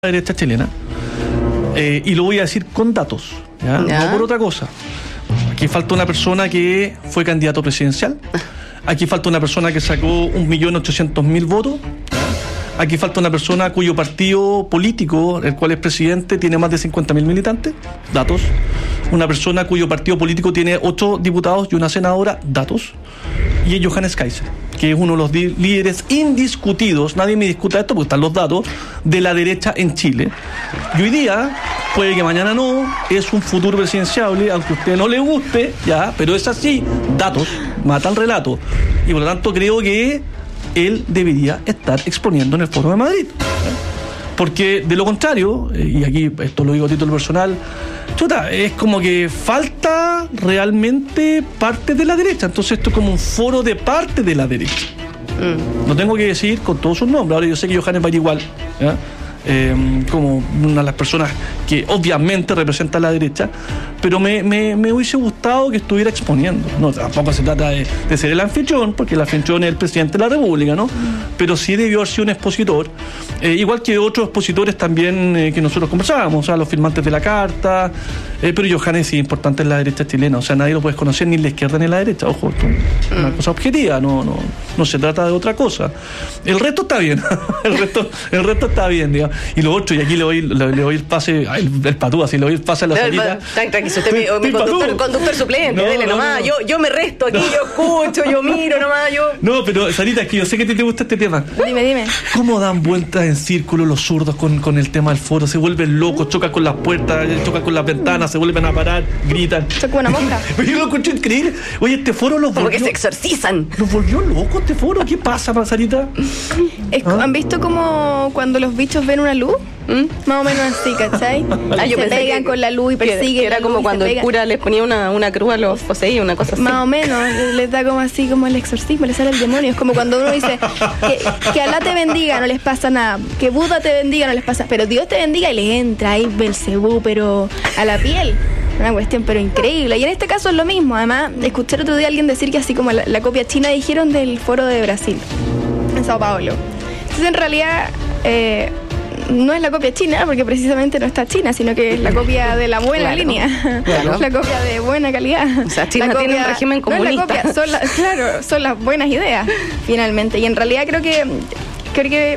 derecha chilena, y lo voy a decir con datos, ¿ya? No por otra cosa. Aquí falta una persona que fue candidato presidencial, aquí falta una persona que sacó 1.800.000 votos, aquí falta una persona cuyo partido político, el cual es presidente, tiene más de 50.000 militantes, datos, una persona cuyo partido político tiene 8 diputados y una senadora, datos, y es Johannes Kaiser, que es uno de los líderes indiscutidos, nadie me discuta esto porque están los datos, de la derecha en Chile. Y hoy día, puede que mañana no, es un futuro presidenciable, aunque a usted no le guste, ya, pero es así, datos, matan relato. Y por lo tanto creo que él debería estar exponiendo en el Foro de Madrid. Porque de lo contrario, y aquí esto lo digo a título personal, es como que falta realmente parte de la derecha. Entonces esto es como un foro de parte de la derecha. No tengo que decir con todos sus nombres. Ahora yo sé que Johannes va a ir igual, ¿ya? Como una de las personas que obviamente representa a la derecha, pero me hubiese gustado que estuviera exponiendo. No, tampoco se trata de ser el anfitrión, porque el anfitrión es el presidente de la República, ¿no? Pero sí debió haber sido un expositor, igual que otros expositores también que nosotros conversábamos, o sea, los firmantes de la carta, pero Johannes sí, importante en la derecha chilena, o sea, nadie lo puede conocer ni en la izquierda ni en la derecha, ojo, esto es una cosa objetiva, no se trata de otra cosa. El resto está bien, el resto está bien, digamos. Y lo otro, y aquí le doy el pase, el patú, así le doy el pase a la Sarita. Tranquilo, usted mi conductor suplente, dele nomás. No. Yo me resto aquí, yo escucho, yo miro nomás, yo. No, pero Sarita, es que yo sé que te gusta este tema. Dime. ¿Cómo dan vueltas en círculo los zurdos con el tema del foro? Se vuelven locos, chocan con las puertas, chocan con las ventanas, se vuelven a parar, gritan. Chocan una mosca. Yo lo escucho increíble. Oye, este foro los volvió... Como que se exorcizan. Los volvió locos este foro. ¿Qué pasa, Sarita? ¿Han visto como cuando los bichos ven una luz? Más o menos así, ¿cachai? Se pegan con la luz y persiguen. Era como cuando el cura les ponía una cruz a los poseídos, una cosa así. Más o menos, les da como así, como el exorcismo, les sale el demonio. Es como cuando uno dice que Alá te bendiga, no les pasa nada. Que Buda te bendiga, no les pasa. Pero Dios te bendiga y les entra ahí Belcebú, pero a la piel. Una cuestión pero increíble. Y en este caso es lo mismo. Además, escuché el otro día a alguien decir que así como la copia china dijeron del foro de Brasil, en Sao Paulo. Entonces en realidad no es la copia china, porque precisamente no está China, sino que es la copia de la buena línea, la copia de buena calidad. O sea, China tiene un régimen comunista. No es la copia, son las buenas ideas, finalmente. Y en realidad creo que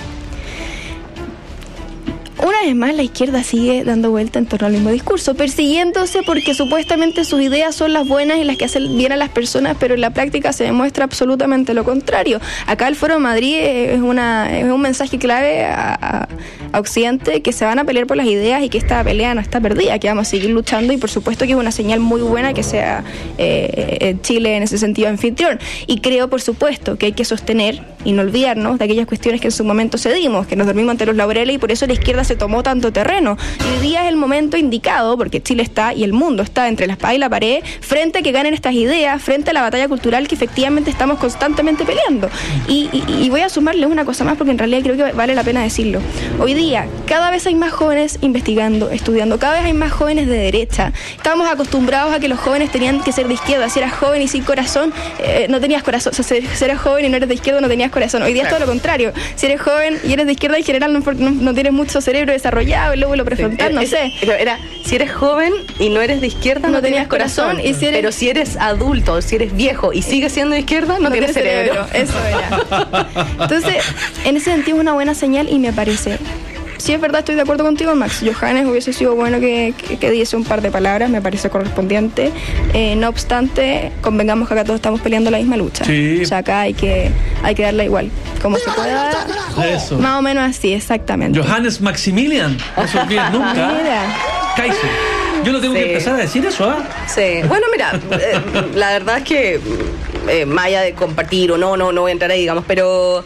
una vez más la izquierda sigue dando vuelta en torno al mismo discurso, persiguiéndose porque supuestamente sus ideas son las buenas y las que hacen bien a las personas, pero en la práctica se demuestra absolutamente lo contrario. Acá el Foro de Madrid es un mensaje clave a Occidente, que se van a pelear por las ideas y que esta pelea no está perdida, que vamos a seguir luchando, y por supuesto que es una señal muy buena que sea Chile en ese sentido anfitrión. Y creo, por supuesto, que hay que sostener y no olvidarnos de aquellas cuestiones que en su momento cedimos, que nos dormimos ante los laureles, y por eso la izquierda se tomó tanto terreno. Y hoy día es el momento indicado, porque Chile está y el mundo está entre la espada y la pared, frente a que ganen estas ideas, frente a la batalla cultural que efectivamente estamos constantemente peleando. Y voy a sumarles una cosa más, porque en realidad creo que vale la pena decirlo. Hoy día, cada vez hay más jóvenes investigando, estudiando, cada vez hay más jóvenes de derecha. Estábamos acostumbrados a que los jóvenes tenían que ser de izquierda. Si eras joven y sin corazón, no tenías corazón. O sea, si eras joven y no eres de izquierda, no tenías corazón. Hoy día es todo lo contrario. Si eres joven y eres de izquierda, en general no tienes mucho cerebro desarrollado, el lóbulo prefrontal, no sé. Era, si eres joven y no eres de izquierda, no tenías corazón. Y si eres... Pero si eres adulto, si eres viejo y sigues siendo de izquierda, no tienes cerebro. Eso era. Entonces, en ese sentido es una buena señal, y me parece... Sí, es verdad, estoy de acuerdo contigo, Max. Johannes hubiese sido bueno que diese un par de palabras, me parece correspondiente. No obstante, convengamos que acá todos estamos peleando la misma lucha. Sí. O sea, acá hay que darla igual, como se pueda. Eso. Más o menos así, exactamente. Johannes Maximilian, no se olviden nunca. Kaiser. Yo no tengo que empezar a decir eso, ¿ah? Sí. Bueno, mira, la verdad es que más allá de compartir o no voy a entrar ahí, digamos, pero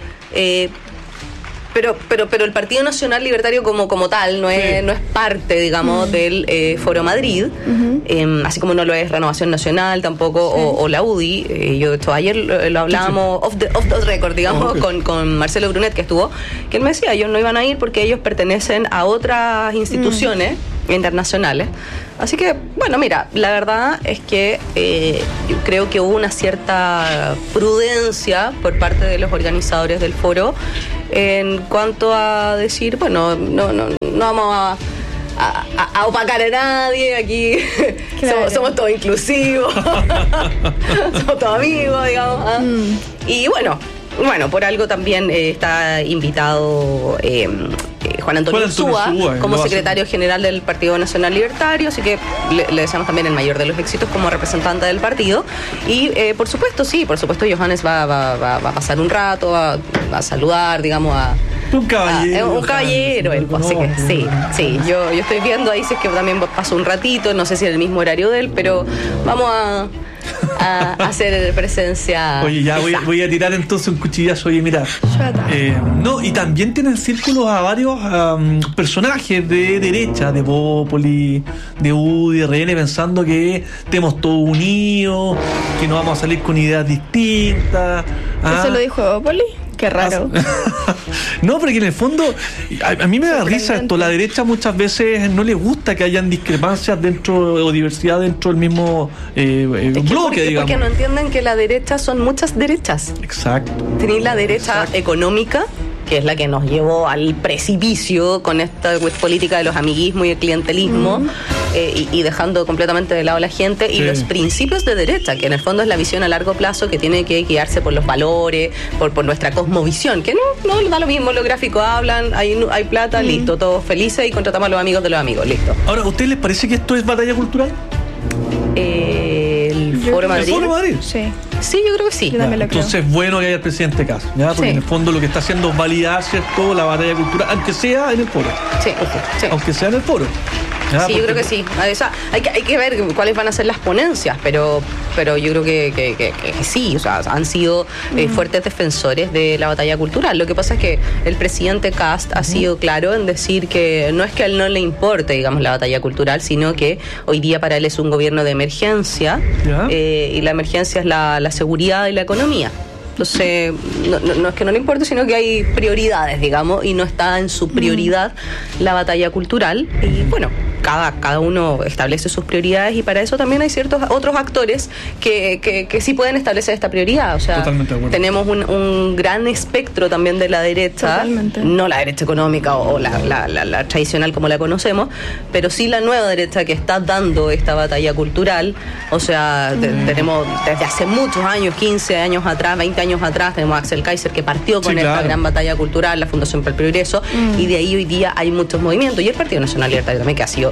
el Partido Nacional Libertario como tal no es sí. Digamos, del Foro Madrid, así como no lo es Renovación Nacional tampoco, sí. o la UDI. Yo ayer lo hablábamos off the record, digamos, con Marcelo Brunet, que estuvo, que él me decía, ellos no iban a ir porque ellos pertenecen a otras instituciones internacionales. Así que, bueno, mira, la verdad es que yo creo que hubo una cierta prudencia por parte de los organizadores del foro en cuanto a decir, bueno, no vamos a opacar a nadie aquí. Claro. Somos todos inclusivos. Somos todos amigos, digamos. Y bueno, por algo también está invitado Juan Antonio Ursúa como secretario general del Partido Nacional Libertario, así que le deseamos también el mayor de los éxitos como representante del partido. Y por supuesto, Johannes va a pasar un rato, va a saludar, digamos, un caballero. Así que sí, yo estoy viendo ahí si es que también pasó un ratito, no sé si en el mismo horario de él, pero vamos a hacer presencia. Oye, ya voy a tirar entonces un cuchillazo. Oye, mira, y también tienen círculos a varios personajes de derecha, de Popoli, de UDI, de RN, pensando que estemos todos unidos, que no vamos a salir con ideas distintas. ¿Eso lo dijo Popoli? Qué raro. No, porque en el fondo a mí me da risa esto. La derecha muchas veces no le gusta que hayan discrepancias dentro o diversidad dentro del mismo bloque, digamos. Porque no entienden que la derecha son muchas derechas. Exacto. Tenéis la derecha económica, que es la que nos llevó al precipicio con esta política de los amiguismos y el clientelismo, y dejando completamente de lado a la gente, y los principios de derecha, que en el fondo es la visión a largo plazo que tiene que guiarse por los valores, por nuestra cosmovisión, que no da lo mismo, los gráficos hablan, hay plata, listo, todos felices y contratamos a los amigos de los amigos, listo. Ahora, ¿a ustedes les parece que esto es batalla cultural? ¿El Foro Madrid? ¿El Foro Madrid? Sí, yo creo que sí. Entonces es bueno que haya el presidente Kast, ¿ya? Porque en el fondo lo que está haciendo es validar, ¿cierto?, la batalla cultural, aunque sea en el foro. Sí. Aunque sea en el foro. ¿Ya? Sí, yo creo que sí. O sea, hay que ver cuáles van a ser las ponencias, pero yo creo que sí, o sea, han sido fuertes defensores de la batalla cultural. Lo que pasa es que el presidente Kast ha sido claro en decir que no es que a él no le importe, digamos, la batalla cultural, sino que hoy día para él es un gobierno de emergencia, y la emergencia es la seguridad y la economía. Entonces, no es que no le importe, sino que hay prioridades, digamos, y no está en su prioridad la batalla cultural. Y bueno, cada uno establece sus prioridades, y para eso también hay ciertos otros actores que sí pueden establecer esta prioridad. O sea, tenemos un gran espectro también de la derecha. Totalmente. No la derecha económica o la tradicional como la conocemos, pero sí la nueva derecha que está dando esta batalla cultural. O sea, tenemos desde hace muchos años, 15 años atrás, 20 años atrás, tenemos a Axel Kaiser que partió con esta gran batalla cultural, la Fundación para el Progreso, y de ahí hoy día hay muchos movimientos, y el Partido Nacional Libertario también, que ha sido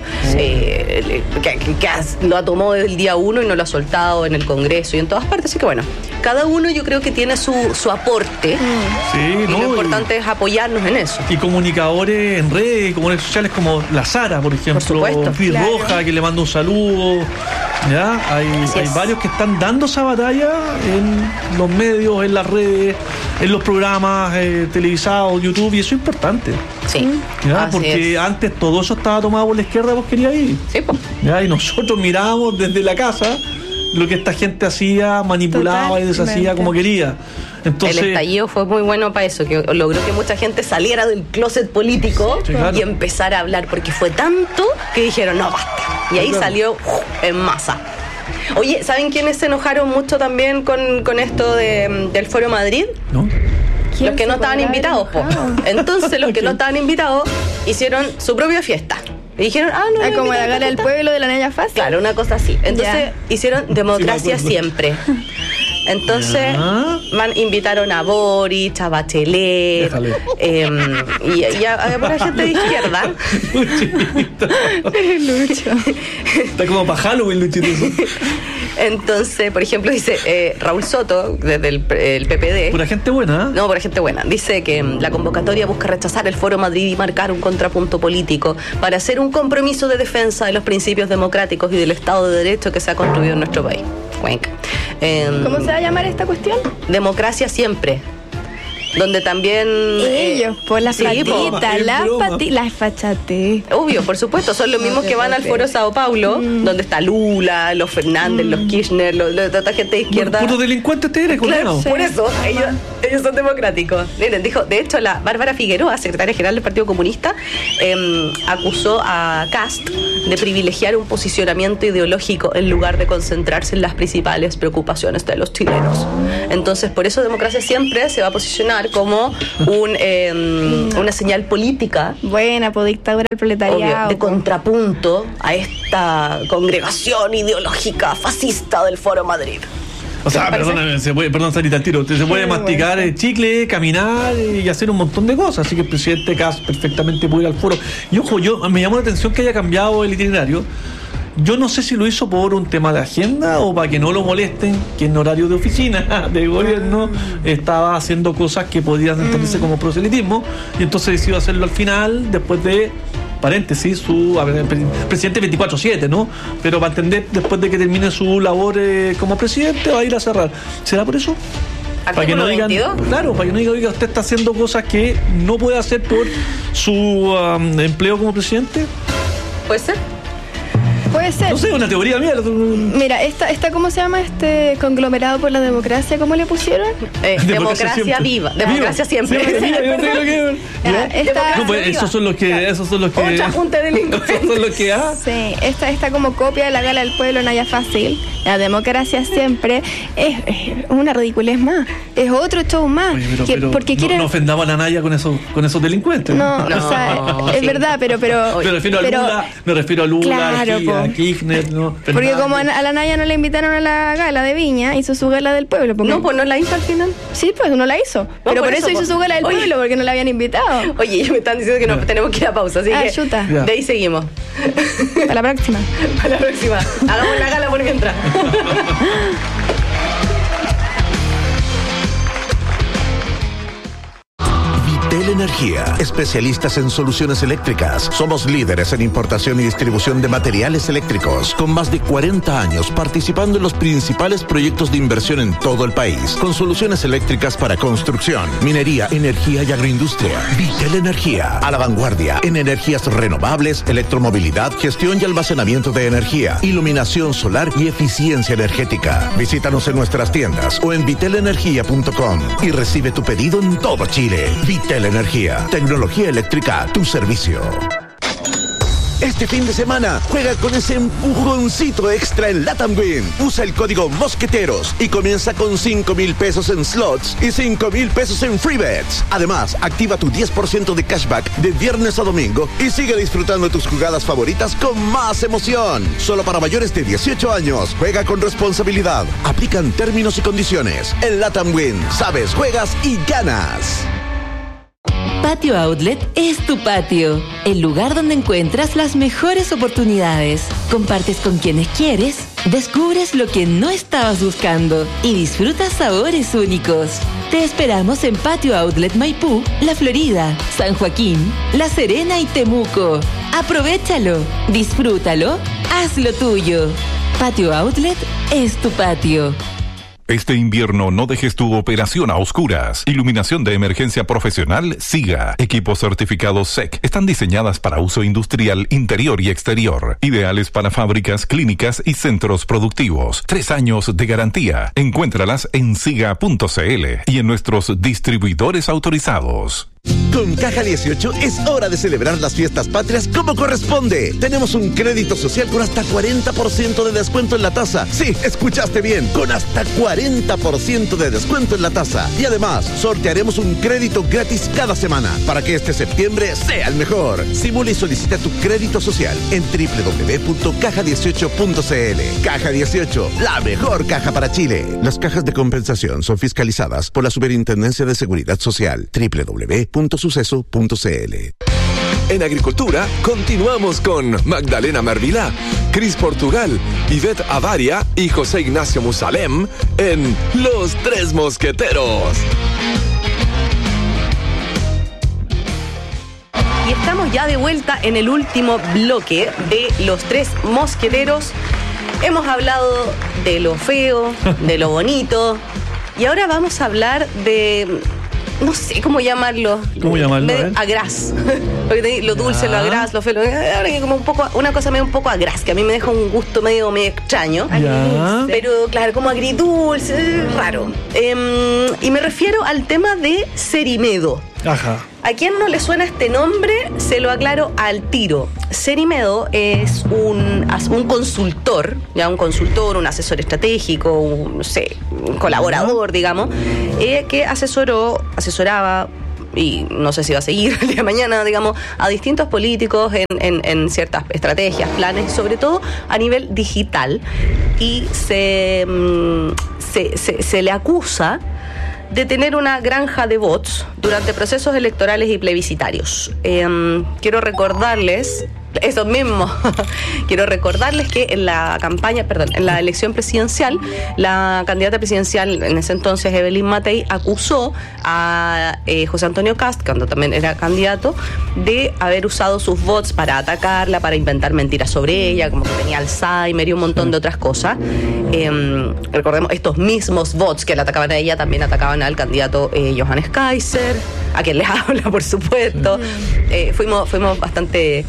lo tomó desde el día 1 y no lo ha soltado en el Congreso y en todas partes. Así que bueno, cada uno yo creo que tiene su aporte, y lo importante es apoyarnos en eso. Y comunicadores en redes, comunicadores sociales como la Sara, por ejemplo, Cris Roja, que le manda un saludo. ¿Ya? Hay varios que están dando esa batalla en los medios, en las redes, en los programas televisados, YouTube, y eso es importante. Sí. ¿Ya? Porque antes todo eso estaba tomado por la izquierda, vos querías ir. Sí, pues. ¿Ya? Y nosotros mirábamos desde la casa lo que esta gente hacía, manipulaba y deshacía como quería. Entonces, el estallido fue muy bueno para eso, que logró que mucha gente saliera del closet político y empezara a hablar, porque fue tanto que dijeron, no, basta. Y ahí salió en masa. Oye, ¿saben quiénes se enojaron mucho también con esto del Foro Madrid? ¿No? Los que no estaban invitados, po. Entonces los que no estaban invitados hicieron su propia fiesta. Y dijeron, como la gala del pueblo de la Naya Fácil. Claro, una cosa así. Entonces hicieron democracia siempre. Entonces invitaron a Boric, a Bachelet, y a la gente de izquierda. Lucho. Está como para Halloween, Luchito. Entonces, por ejemplo, dice Raúl Soto, desde el PPD. Pura gente buena, ¿eh? No, pura gente buena. Dice que la convocatoria busca rechazar el Foro Madrid y marcar un contrapunto político para hacer un compromiso de defensa de los principios democráticos y del Estado de Derecho que se ha construido en nuestro país. ¿Cómo se va a llamar esta cuestión? Democracia siempre. donde también... Ellos, por las patitas, las fachates. Obvio, por supuesto, son los mismos que van al Foro Sao Paulo, donde está Lula, los Fernández, los Kirchner, toda gente de izquierda. Puro delincuentes te eres, claro, por eso, ellos son democráticos. Miren, dijo, de hecho, la Bárbara Figueroa, secretaria general del Partido Comunista, acusó a Kast de privilegiar un posicionamiento ideológico en lugar de concentrarse en las principales preocupaciones de los chilenos. Entonces, por eso Democracia Siempre se va a posicionar como una señal política. Buena, por dictadura del proletariado. Obvio, de contrapunto a esta congregación ideológica fascista del Foro Madrid. O sea, perdón, Sarita, al tiro. Se puede masticar chicle, caminar y hacer un montón de cosas. Así que el presidente Kast perfectamente puede ir al foro. Y ojo, me llamó la atención que haya cambiado el itinerario. Yo no sé si lo hizo por un tema de agenda o para que no lo molesten, que en horario de oficina de gobierno estaba haciendo cosas que podían entenderse como proselitismo, y entonces decidió hacerlo al final, después de, paréntesis, presidente 24/7, ¿no? Pero para entender, después de que termine su labor como presidente, va a ir a cerrar. ¿Será por eso? Para que no digan, claro, para que no digan, oiga, usted está haciendo cosas que no puede hacer por su empleo como presidente. ¿Puede ser? Puede ser. No sé, una teoría mía. Mira, esta ¿cómo se llama este conglomerado por la democracia? ¿Cómo le pusieron? Democracia viva. Democracia siempre. Esos son los que otra junta de delincuentes. Esos son los que Sí, esta como copia de la Gala del Pueblo, no haya fácil. La Democracia Siempre es una ridiculez más. Es otro show más. Oye, porque quieren... no ofendamos a la Naya con esos delincuentes. No, o sea, es verdad, pero me refiero a Lula, claro, a Kirchner, ¿no? Porque como a la Naya no le invitaron a la gala de Viña, hizo su gala del pueblo. No, pues no la hizo al final. Sí, pues no la hizo. Pero por eso hizo su gala del pueblo, porque no la habían invitado. Oye, ellos me están diciendo que tenemos que ir a pausa, así que chuta. De ahí seguimos. A la próxima. A la próxima. Hagamos la gala por mientras. Vitel Energía, especialistas en soluciones eléctricas. Somos líderes en importación y distribución de materiales eléctricos, con más de 40 años participando en los principales proyectos de inversión en todo el país, con soluciones eléctricas para construcción, minería, energía y agroindustria. Vitel Energía, a la vanguardia en energías renovables, electromovilidad, gestión y almacenamiento de energía, iluminación solar y eficiencia energética. Visítanos en nuestras tiendas o en vitelenergia.com y recibe tu pedido en todo Chile. Vitel Energía, tecnología eléctrica a tu servicio. Este fin de semana, juega con ese empujoncito extra en Latam Win. Usa el código Mosqueteros y comienza con 5,000 pesos en slots y 5,000 pesos en free bets. Además, activa tu 10% de cashback de viernes a domingo y sigue disfrutando tus jugadas favoritas con más emoción. Solo para mayores de 18 años. Juega con responsabilidad. Aplican términos y condiciones. En Latam Win, sabes, juegas y ganas. Patio Outlet es tu patio, el lugar donde encuentras las mejores oportunidades. Compartes con quienes quieres, descubres lo que no estabas buscando y disfrutas sabores únicos. Te esperamos en Patio Outlet Maipú, La Florida, San Joaquín, La Serena y Temuco. Aprovechalo, disfrútalo, hazlo tuyo. Patio Outlet es tu patio. Este invierno no dejes tu operación a oscuras. Iluminación de emergencia profesional SIGA. Equipos certificados SEC. Están diseñadas para uso industrial interior y exterior. Ideales para fábricas, clínicas y centros productivos. 3 años de garantía. Encuéntralas en siga.cl y en nuestros distribuidores autorizados. Con Caja 18 es hora de celebrar las fiestas patrias como corresponde. Tenemos un crédito social con hasta 40% de descuento en la tasa. Sí, escuchaste bien, con hasta 40% de descuento en la tasa. Y además, sortearemos un crédito gratis cada semana para que este septiembre sea el mejor. Simula y solicita tu crédito social en www.caja18.cl. Caja 18, la mejor caja para Chile. Las cajas de compensación son fiscalizadas por la Superintendencia de Seguridad Social. www.suceso.cl. En agricultura, continuamos con Magdalena Mervilá, Cris Portugal, Ivette Avaria y José Ignacio Musalem en Los Tres Mosqueteros. Y estamos ya de vuelta en el último bloque de Los Tres Mosqueteros. Hemos hablado de lo feo, de lo bonito, y ahora vamos a hablar de no sé cómo llamarlo. ¿Cómo llamarlo? Medio agraz. Porque lo dulce, lo agraz, lo feo. Ahora que como un poco, una cosa medio un poco agraz, que a mí me deja un gusto medio extraño. Ya. Pero claro, como agridulce, raro. Y me refiero al tema de Cerimedo. Ajá. ¿A quién no le suena este nombre? Se lo aclaro al tiro. Cerimedo es un consultor, un asesor estratégico, un colaborador, digamos, que asesoraba, y no sé si va a seguir el día de mañana, digamos, a distintos políticos en ciertas estrategias, planes, y sobre todo a nivel digital. Y se le acusa de tener una granja de bots durante procesos electorales y plebiscitarios. Quiero recordarles eso mismo. Quiero recordarles que en la elección presidencial, la candidata presidencial en ese entonces, Evelyn Matei, acusó a José Antonio Kast, cuando también era candidato, de haber usado sus bots para atacarla, para inventar mentiras sobre ella, como que tenía Alzheimer y un montón de otras cosas. Recordemos, estos mismos bots que la atacaban a ella también atacaban al candidato Johannes Kaiser, a quien les habla, por supuesto. Fuimos bastante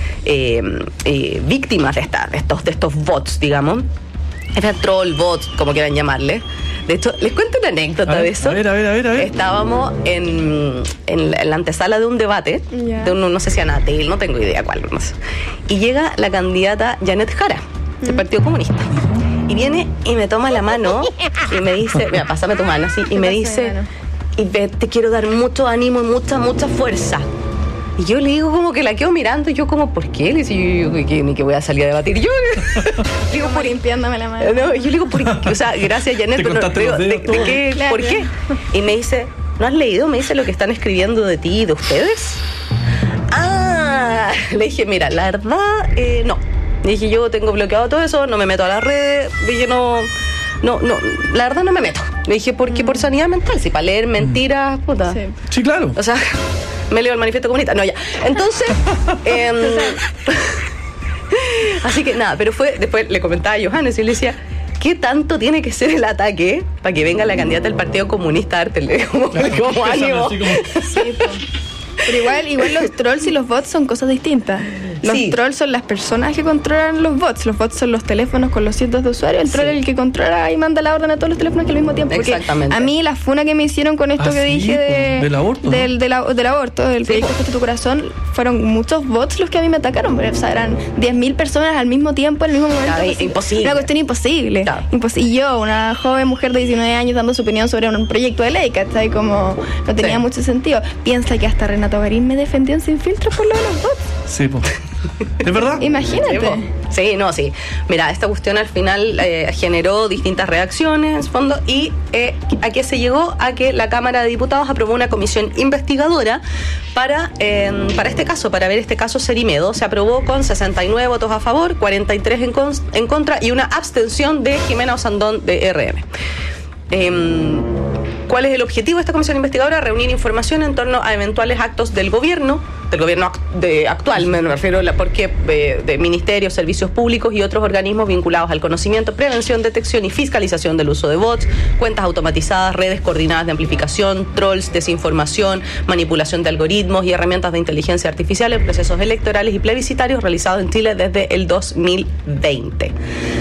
víctimas de estos bots, la troll bots, como quieran llamarle. De hecho, les cuento una anécdota de eso. A ver. Estábamos en la antesala de un debate, de un, no sé si Anatel, no tengo idea cuál, no sé. Y llega la candidata Janet Jara, del Partido Comunista. Y viene y me toma la mano y me dice, mira, pásame tu mano, así, y me dice, y te quiero dar mucho ánimo y mucha fuerza. Y yo le digo como que la quedo mirando, y yo como, ¿por qué? Le digo, ni que voy a salir a debatir. Yo digo, por limpiándome la mano. No, yo le digo, o sea, gracias Janet, pero no, ¿de qué? Claro. ¿Por qué? Y me dice, ¿no has leído? Me dice lo que están escribiendo de ti y de ustedes. Le dije, mira, la verdad, no. Le dije, yo tengo bloqueado todo eso, no me meto a las redes. Dije, no, la verdad no me meto. Le dije, porque por sanidad mental, si para leer mentiras, puta. Sí, claro. O sea, me leo el manifiesto comunista. No, ya. Entonces, así que nada, pero después le comentaba a Johannes y le decía, ¿qué tanto tiene que ser el ataque para que venga la candidata del Partido Comunista a darte como ánimo? Sí, pero igual los trolls y los bots son cosas distintas. Los trolls son las personas que controlan los bots. Los bots son los teléfonos con los cientos de usuarios. El troll es el que controla y manda la orden a todos los teléfonos que al mismo tiempo. Porque exactamente. A mí la funa que me hicieron con esto que dije del aborto, del aborto, del proyecto Escucha tu Corazón, fueron muchos bots los que a mí me atacaron. O sea, eran 10.000 personas al mismo tiempo, en el mismo momento. Claro, imposible. Una cuestión imposible. Claro. Y yo, una joven mujer de 19 años, dando su opinión sobre un proyecto de ley, ¿cachai? Como no tenía mucho sentido. Piensa que hasta Renato Garín me defendió sin filtros por lo de los bots. Sí, pues. ¿Es verdad? Imagínate. Sí. Mira, esta cuestión al final generó distintas reacciones, en fondo, y ¿a qué se llegó? A que la Cámara de Diputados aprobó una comisión investigadora para este caso, para ver este caso Cerimedo. Se aprobó con 69 votos a favor, 43 en contra y una abstención de Jimena Osandón de RM. ¿Cuál es el objetivo de esta comisión investigadora? Reunir información en torno a eventuales actos del gobierno actual, me refiero porque de ministerios, servicios públicos y otros organismos vinculados al conocimiento, prevención, detección y fiscalización del uso de bots, cuentas automatizadas, redes coordinadas de amplificación, trolls, desinformación, manipulación de algoritmos y herramientas de inteligencia artificial en procesos electorales y plebiscitarios realizados en Chile desde el 2020.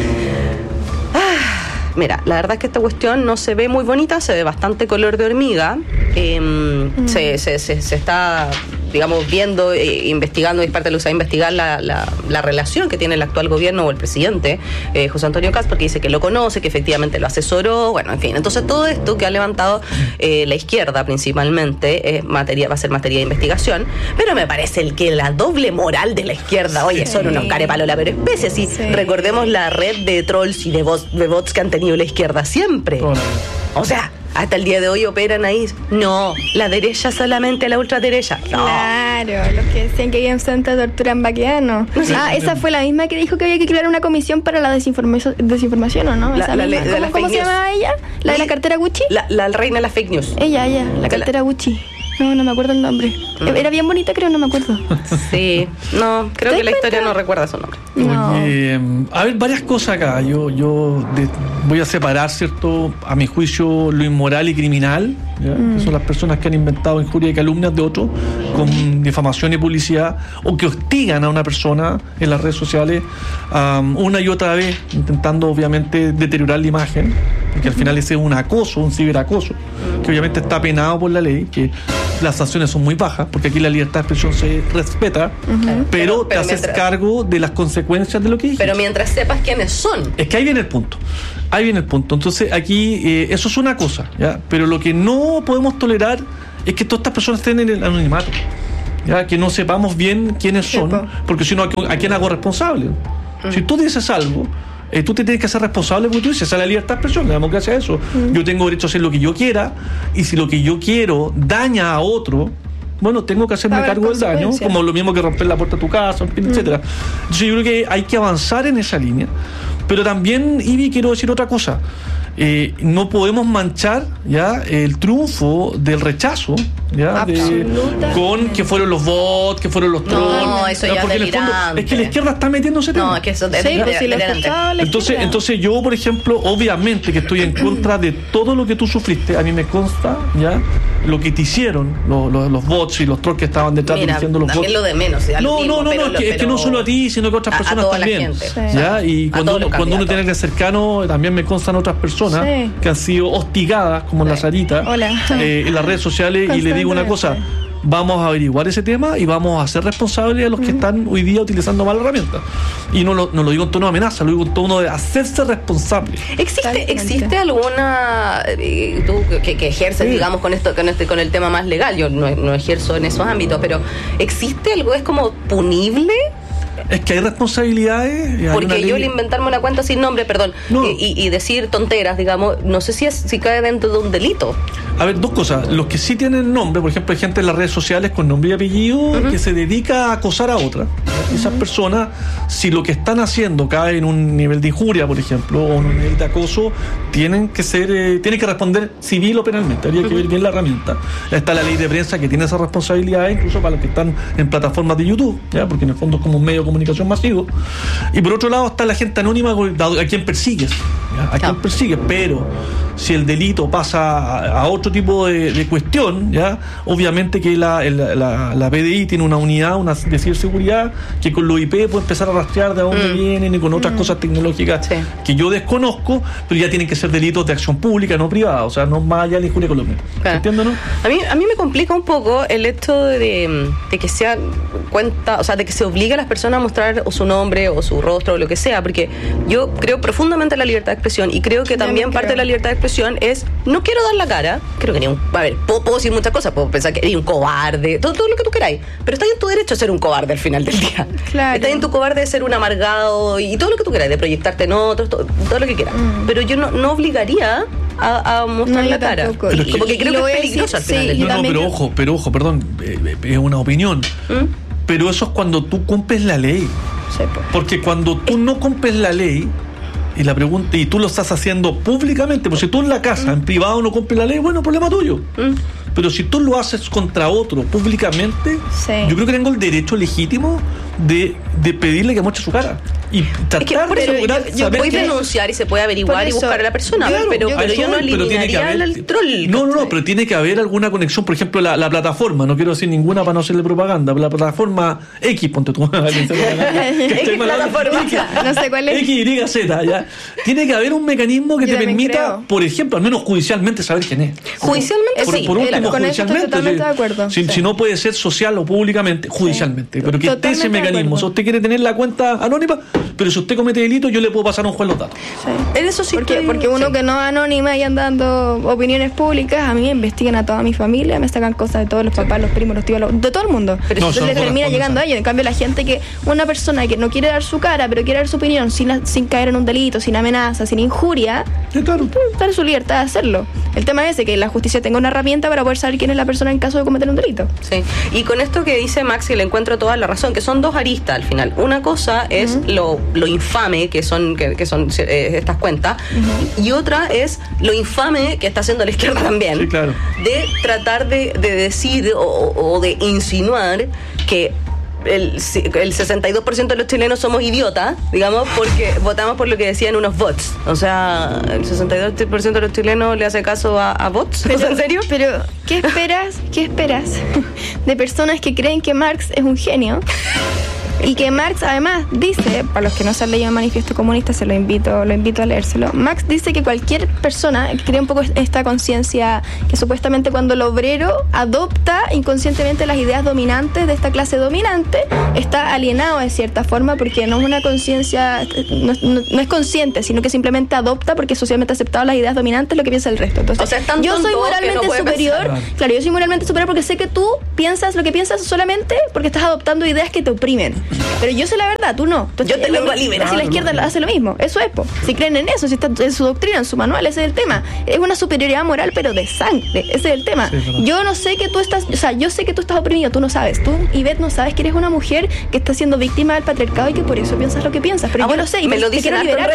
Mira, la verdad es que esta cuestión no se ve muy bonita, se ve bastante color de hormiga. Se está, digamos, viendo, investigando, y parte de lo que se va a investigar la relación que tiene el actual gobierno o el presidente, José Antonio Kast, porque dice que lo conoce, que efectivamente lo asesoró, bueno, en fin. Entonces todo esto que ha levantado la izquierda principalmente va a ser materia de investigación, pero me parece que la doble moral de la izquierda, oye, son unos carepalola, pero especies, y recordemos la red de trolls y de bots que han tenido la izquierda siempre. O sea, hasta el día de hoy operan ahí. No, la derecha solamente, la ultraderecha. No. Claro, los que decían que había centro de tortura en Baqueano. Esa fue la misma que dijo que había que crear una comisión para la desinformación, ¿o no? ¿Cómo se llamaba ella? ¿La de la cartera Gucci? La reina de las fake news. Ella, la cartera Gucci. No me acuerdo el nombre. Era bien bonita, creo, no me acuerdo. Sí, no, creo que la historia no recuerda su nombre. No. A ver, varias cosas acá. Yo voy a separar, ¿cierto? A mi juicio, lo inmoral y criminal ¿ya? Que son las personas que han inventado injurias y calumnias de otros con difamación y publicidad, o que hostigan a una persona en las redes sociales una y otra vez, intentando obviamente deteriorar la imagen, porque al final ese es un acoso, un ciberacoso, que obviamente está penado por la ley, que las sanciones son muy bajas, porque aquí la libertad de expresión se respeta, pero te haces cargo de las consecuencias de lo que dices. Pero mientras sepas quiénes son. Es que ahí viene el punto. Entonces aquí eso es una cosa, ¿ya? Pero lo que no podemos tolerar es que todas estas personas estén en el anonimato, ¿ya? Que no sepamos bien quiénes son, porque si no, ¿a quién hago responsable? Si tú dices algo, tú te tienes que hacer responsable, porque tú dices, esa es la libertad de expresión, la democracia es eso. Yo tengo derecho a hacer lo que yo quiera, y si lo que yo quiero daña a otro, bueno, tengo que hacerme cargo del daño, como lo mismo que romper la puerta de tu casa, etcétera. Entonces yo creo que hay que avanzar en esa línea. Pero también, Ivy, quiero decir otra cosa. No podemos manchar ya el triunfo del rechazo, ya, con que fueron los bots, que fueron los trolls. No, eso ya porque en el fondo es que la izquierda está metiéndose tema. No, es que eso entonces yo, por ejemplo, obviamente que estoy en contra de todo lo que tú sufriste. A mí me consta ya lo que te hicieron los bots y los trolls que estaban detrás diciendo los bots. Lo de menos. Es que no solo a ti, sino que a otras personas también. ¿Ya? Y cuando uno tiene que cercano, también me constan otras personas que han sido hostigadas, como la Sarita, en las redes sociales, y le digo una cosa: vamos a averiguar ese tema y vamos a hacer responsables a los que están hoy día utilizando mal herramientas. Y no lo digo en tono de amenaza, lo digo en tono de hacerse responsable. ¿Existe alguna tú que ejerces, digamos, con el tema más legal? Yo no ejerzo en esos ámbitos, pero ¿existe algo? ¿Es como punible? Es que hay responsabilidades. Porque yo, al inventarme una cuenta sin nombre, y decir tonteras, digamos, no sé si cae dentro de un delito. A ver, dos cosas. Los que sí tienen nombre, por ejemplo, hay gente en las redes sociales con nombre y apellido que se dedica a acosar a otra. Esas personas, si lo que están haciendo cae en un nivel de injuria, por ejemplo, o en un nivel de acoso, tienen que responder civil o penalmente. Habría que ver bien la herramienta. Está la ley de prensa que tiene esa responsabilidad, incluso para los que están en plataformas de YouTube, ¿ya? Porque en el fondo es como un medio de comunicación masivo. Y por otro lado está la gente anónima a quien persigues, ¿ya? A quien persigues, pero si el delito pasa a otro tipo de cuestión, ¿ya? Obviamente que la PDI tiene una unidad, de ciberseguridad, que con los IP puede empezar a rastrear de dónde vienen, y con otras cosas tecnológicas que yo desconozco, pero ya tienen que ser delitos de acción pública, no privada, o sea, no más allá de la injuria económica. ¿Entiendes, no? A mí me complica un poco el hecho de que sea cuenta, o sea, de que se obligue a las personas a mostrar o su nombre o su rostro o lo que sea, porque yo creo profundamente en la libertad de expresión, y creo que también parte de la libertad de expresión es: no quiero dar la cara, creo que puedo decir muchas cosas, puedo pensar que eres un cobarde, todo lo que tú queráis, pero está en tu derecho a ser un cobarde al final del día. Claro. Está en tu cobarde de ser un amargado y todo lo que tú quieras, de proyectarte en otros, todo lo que quieras. Pero yo no obligaría a mostrar la cara. Porque creo que es peligroso al final del día. Pero ojo, perdón, es una opinión. Pero eso es cuando tú cumples la ley. Sí, porque cuando tú no cumples la ley, y la pregunta, y tú lo estás haciendo públicamente, pues si tú en la casa, en privado, no cumples la ley, bueno, problema tuyo. Pero si tú lo haces contra otro públicamente, yo creo que tengo el derecho legítimo de pedirle que muestre su cara. Y tratar de asegurar. Yo voy a denunciar y se puede averiguar y buscar a la persona, claro, pero yo no eliminaría el troll. No, pero tiene que haber alguna conexión. Por ejemplo, la plataforma, no quiero decir ninguna para no hacerle propaganda, pero la plataforma X, ponte tú. X plataforma, no sé cuál es. X, Y, Z, ya. Tiene que haber un mecanismo que te permita, por ejemplo, al menos judicialmente saber quién es. Judicialmente sí. Por último, con eso estoy totalmente de acuerdo. Si no puede ser social o públicamente, judicialmente. Pero que esté ese mecanismo. O sea, usted quiere tener la cuenta anónima, pero si usted comete delito, yo le puedo pasar a un juez los datos. En eso sí. Porque uno que no es anónima y anda dando opiniones públicas, a mí me investigan a toda mi familia, me sacan cosas de todos los papás, los primos, los tíos, de todo el mundo. Pero entonces le termina llegando a ellos. En cambio, la gente una persona que no quiere dar su cara, pero quiere dar su opinión sin caer en un delito, sin amenaza, sin injuria, dar su libertad de hacerlo. El tema es ese, que la justicia tenga una herramienta para poder saber quién es la persona en caso de cometer un delito. Sí. Y con esto que dice Max, que le encuentro toda la razón, que son dos aristas al final. Una cosa es lo infame que son estas cuentas, y otra es lo infame que está haciendo la izquierda también, sí, claro, de tratar de decir o de insinuar que el 62% de los chilenos somos idiotas, digamos, porque votamos por lo que decían unos bots. O sea, el 62% de los chilenos le hace caso a bots. Pero, ¿en serio? Pero, ¿qué esperas de personas que creen que Marx es un genio? Y que Marx además dice, para los que no se han leído el Manifiesto Comunista, lo invito a leérselo. Marx dice que cualquier persona que crea un poco esta conciencia, que supuestamente cuando el obrero adopta inconscientemente las ideas dominantes de esta clase dominante, está alienado de cierta forma, porque no es una conciencia, no es consciente, sino que simplemente adopta porque es socialmente aceptado las ideas dominantes, lo que piensa el resto. Entonces, o sea, es tan yo soy moralmente superior, claro, yo soy moralmente superior porque sé que tú piensas lo que piensas solamente porque estás adoptando ideas que te oprimen. Pero yo sé la verdad, tú no. Entonces, yo te vengo a liberar. Si la izquierda hace lo mismo, eso es, si creen en eso, si está en su doctrina, en su manual, ese es el tema. Es una superioridad moral, pero de sangre, ese es el tema. Sí, yo no sé que tú estás, o sea, yo sé que tú estás oprimido, tú no sabes. Tú, Ivette, no sabes que eres una mujer que está siendo víctima del patriarcado y que por eso piensas lo que piensas. Pero yo lo sé y me lo te quiero liberar.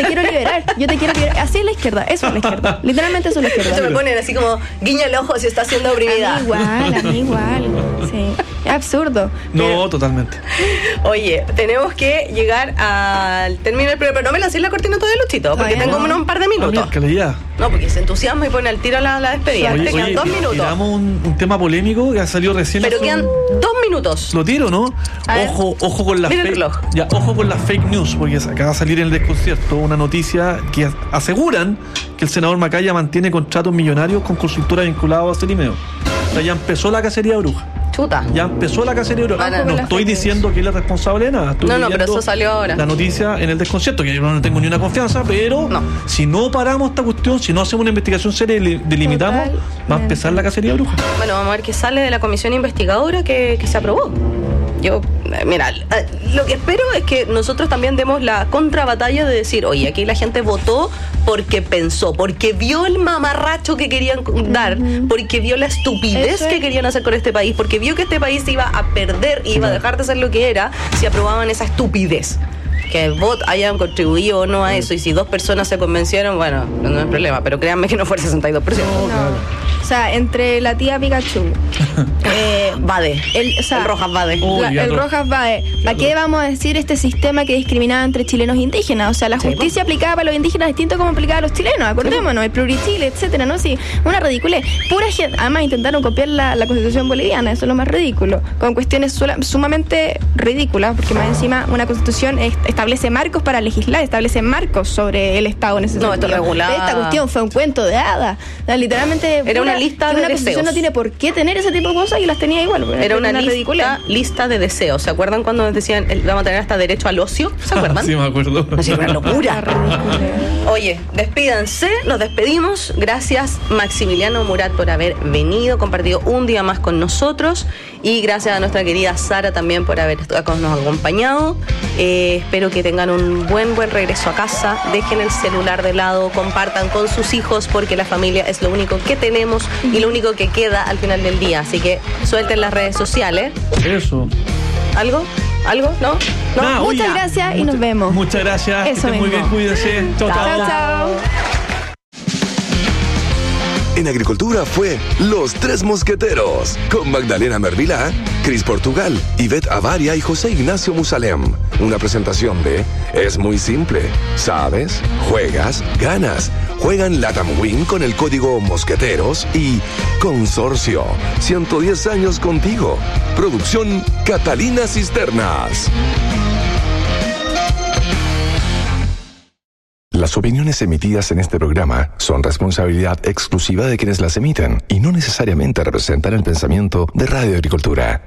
Yo te quiero liberar. Así es la izquierda, eso es la izquierda. Literalmente eso es la izquierda. Se me ponen así como guiña el ojo si está siendo oprimida. A mí igual. Sí. Es absurdo. No, totalmente. Oye, tenemos que llegar al término del programa, pero no me lancé la cortina todavía, Luchito, porque tengo un par de minutos. No, porque se entusiasma y pone al tiro la despedida. Te quedan 2 minutos. Tiramos un tema polémico que ha salido recién. Pero quedan 2 minutos. Lo tiro, ¿no? Ojo con las ojo con las fake news, porque acaba de salir en el desconcierto una noticia que aseguran que el senador Macaya mantiene contratos millonarios con consultoras vinculadas a Celimeo. O sea, ya empezó la cacería de brujas. Chuta. Ya empezó la cacería de brujas. No estoy diciendo que él es responsable de nada. No, pero eso salió ahora. La noticia en el desconcierto, que yo no tengo ni una confianza, pero si no paramos esta cuestión, si no hacemos una investigación seria y delimitamos, va a empezar la cacería de brujas. Bueno, vamos a ver qué sale de la comisión investigadora que se aprobó. Yo, mira, lo que espero es que nosotros también demos la contrabatalla de decir, oye, aquí la gente votó porque pensó, porque vio el mamarracho que querían dar, porque vio la estupidez que querían hacer con este país, porque vio que este país se iba a perder y iba a dejar de ser lo que era si aprobaban esa estupidez. Que el voto hayan contribuido o no a eso, y si 2 personas se convencieron, bueno, no es problema, pero créanme que no fue el 62%. No. O sea, entre la tía Pikachu, Bade, el Rojas Bade. El Rojas Bade. ¿Para qué vamos a decir este sistema que discriminaba entre chilenos e indígenas? O sea, la justicia aplicada para los indígenas es distinto como aplicada a los chilenos, acordémonos, el plurichile, etcétera, ¿no? Sí, una ridiculez. Pura gente, además intentaron copiar la constitución boliviana, eso es lo más ridículo, con cuestiones sumamente ridículas, porque más encima una constitución establece marcos para legislar, establece marcos sobre el Estado en ese sentido. No, esto regulado. Esta cuestión fue un cuento de hadas. Literalmente era una lista de deseos. Una constitución no tiene por qué tener ese tipo de cosas y las tenía igual. Era una lista de deseos. ¿Se acuerdan cuando decían vamos a tener hasta derecho al ocio? ¿Se acuerdan? Sí, me acuerdo. Es una locura. Oye, despídanse, nos despedimos. Gracias, Maximiliano Murat, por haber venido, compartido un día más con nosotros. Y gracias a nuestra querida Sara también por habernos acompañado. Espero que tengan un buen regreso a casa. Dejen el celular de lado, compartan con sus hijos, porque la familia es lo único que tenemos y lo único que queda al final del día. Así que suelten las redes sociales. Eso. ¿Algo? ¿No? Muchas gracias y nos vemos. Muchas gracias. Eso mismo. Muy bien, cuídense. Chao. En Agricultura fue Los Tres Mosqueteros, con Magdalena Mervilá, Cris Portugal, Ivette Avaria y José Ignacio Musalem. Una presentación de Es muy simple. ¿Sabes? Juegas, ganas. Juegan Latam Win con el código Mosqueteros y Consorcio. 110 años contigo. Producción Catalina Cisternas. Las opiniones emitidas en este programa son responsabilidad exclusiva de quienes las emiten y no necesariamente representan el pensamiento de Radio Agricultura.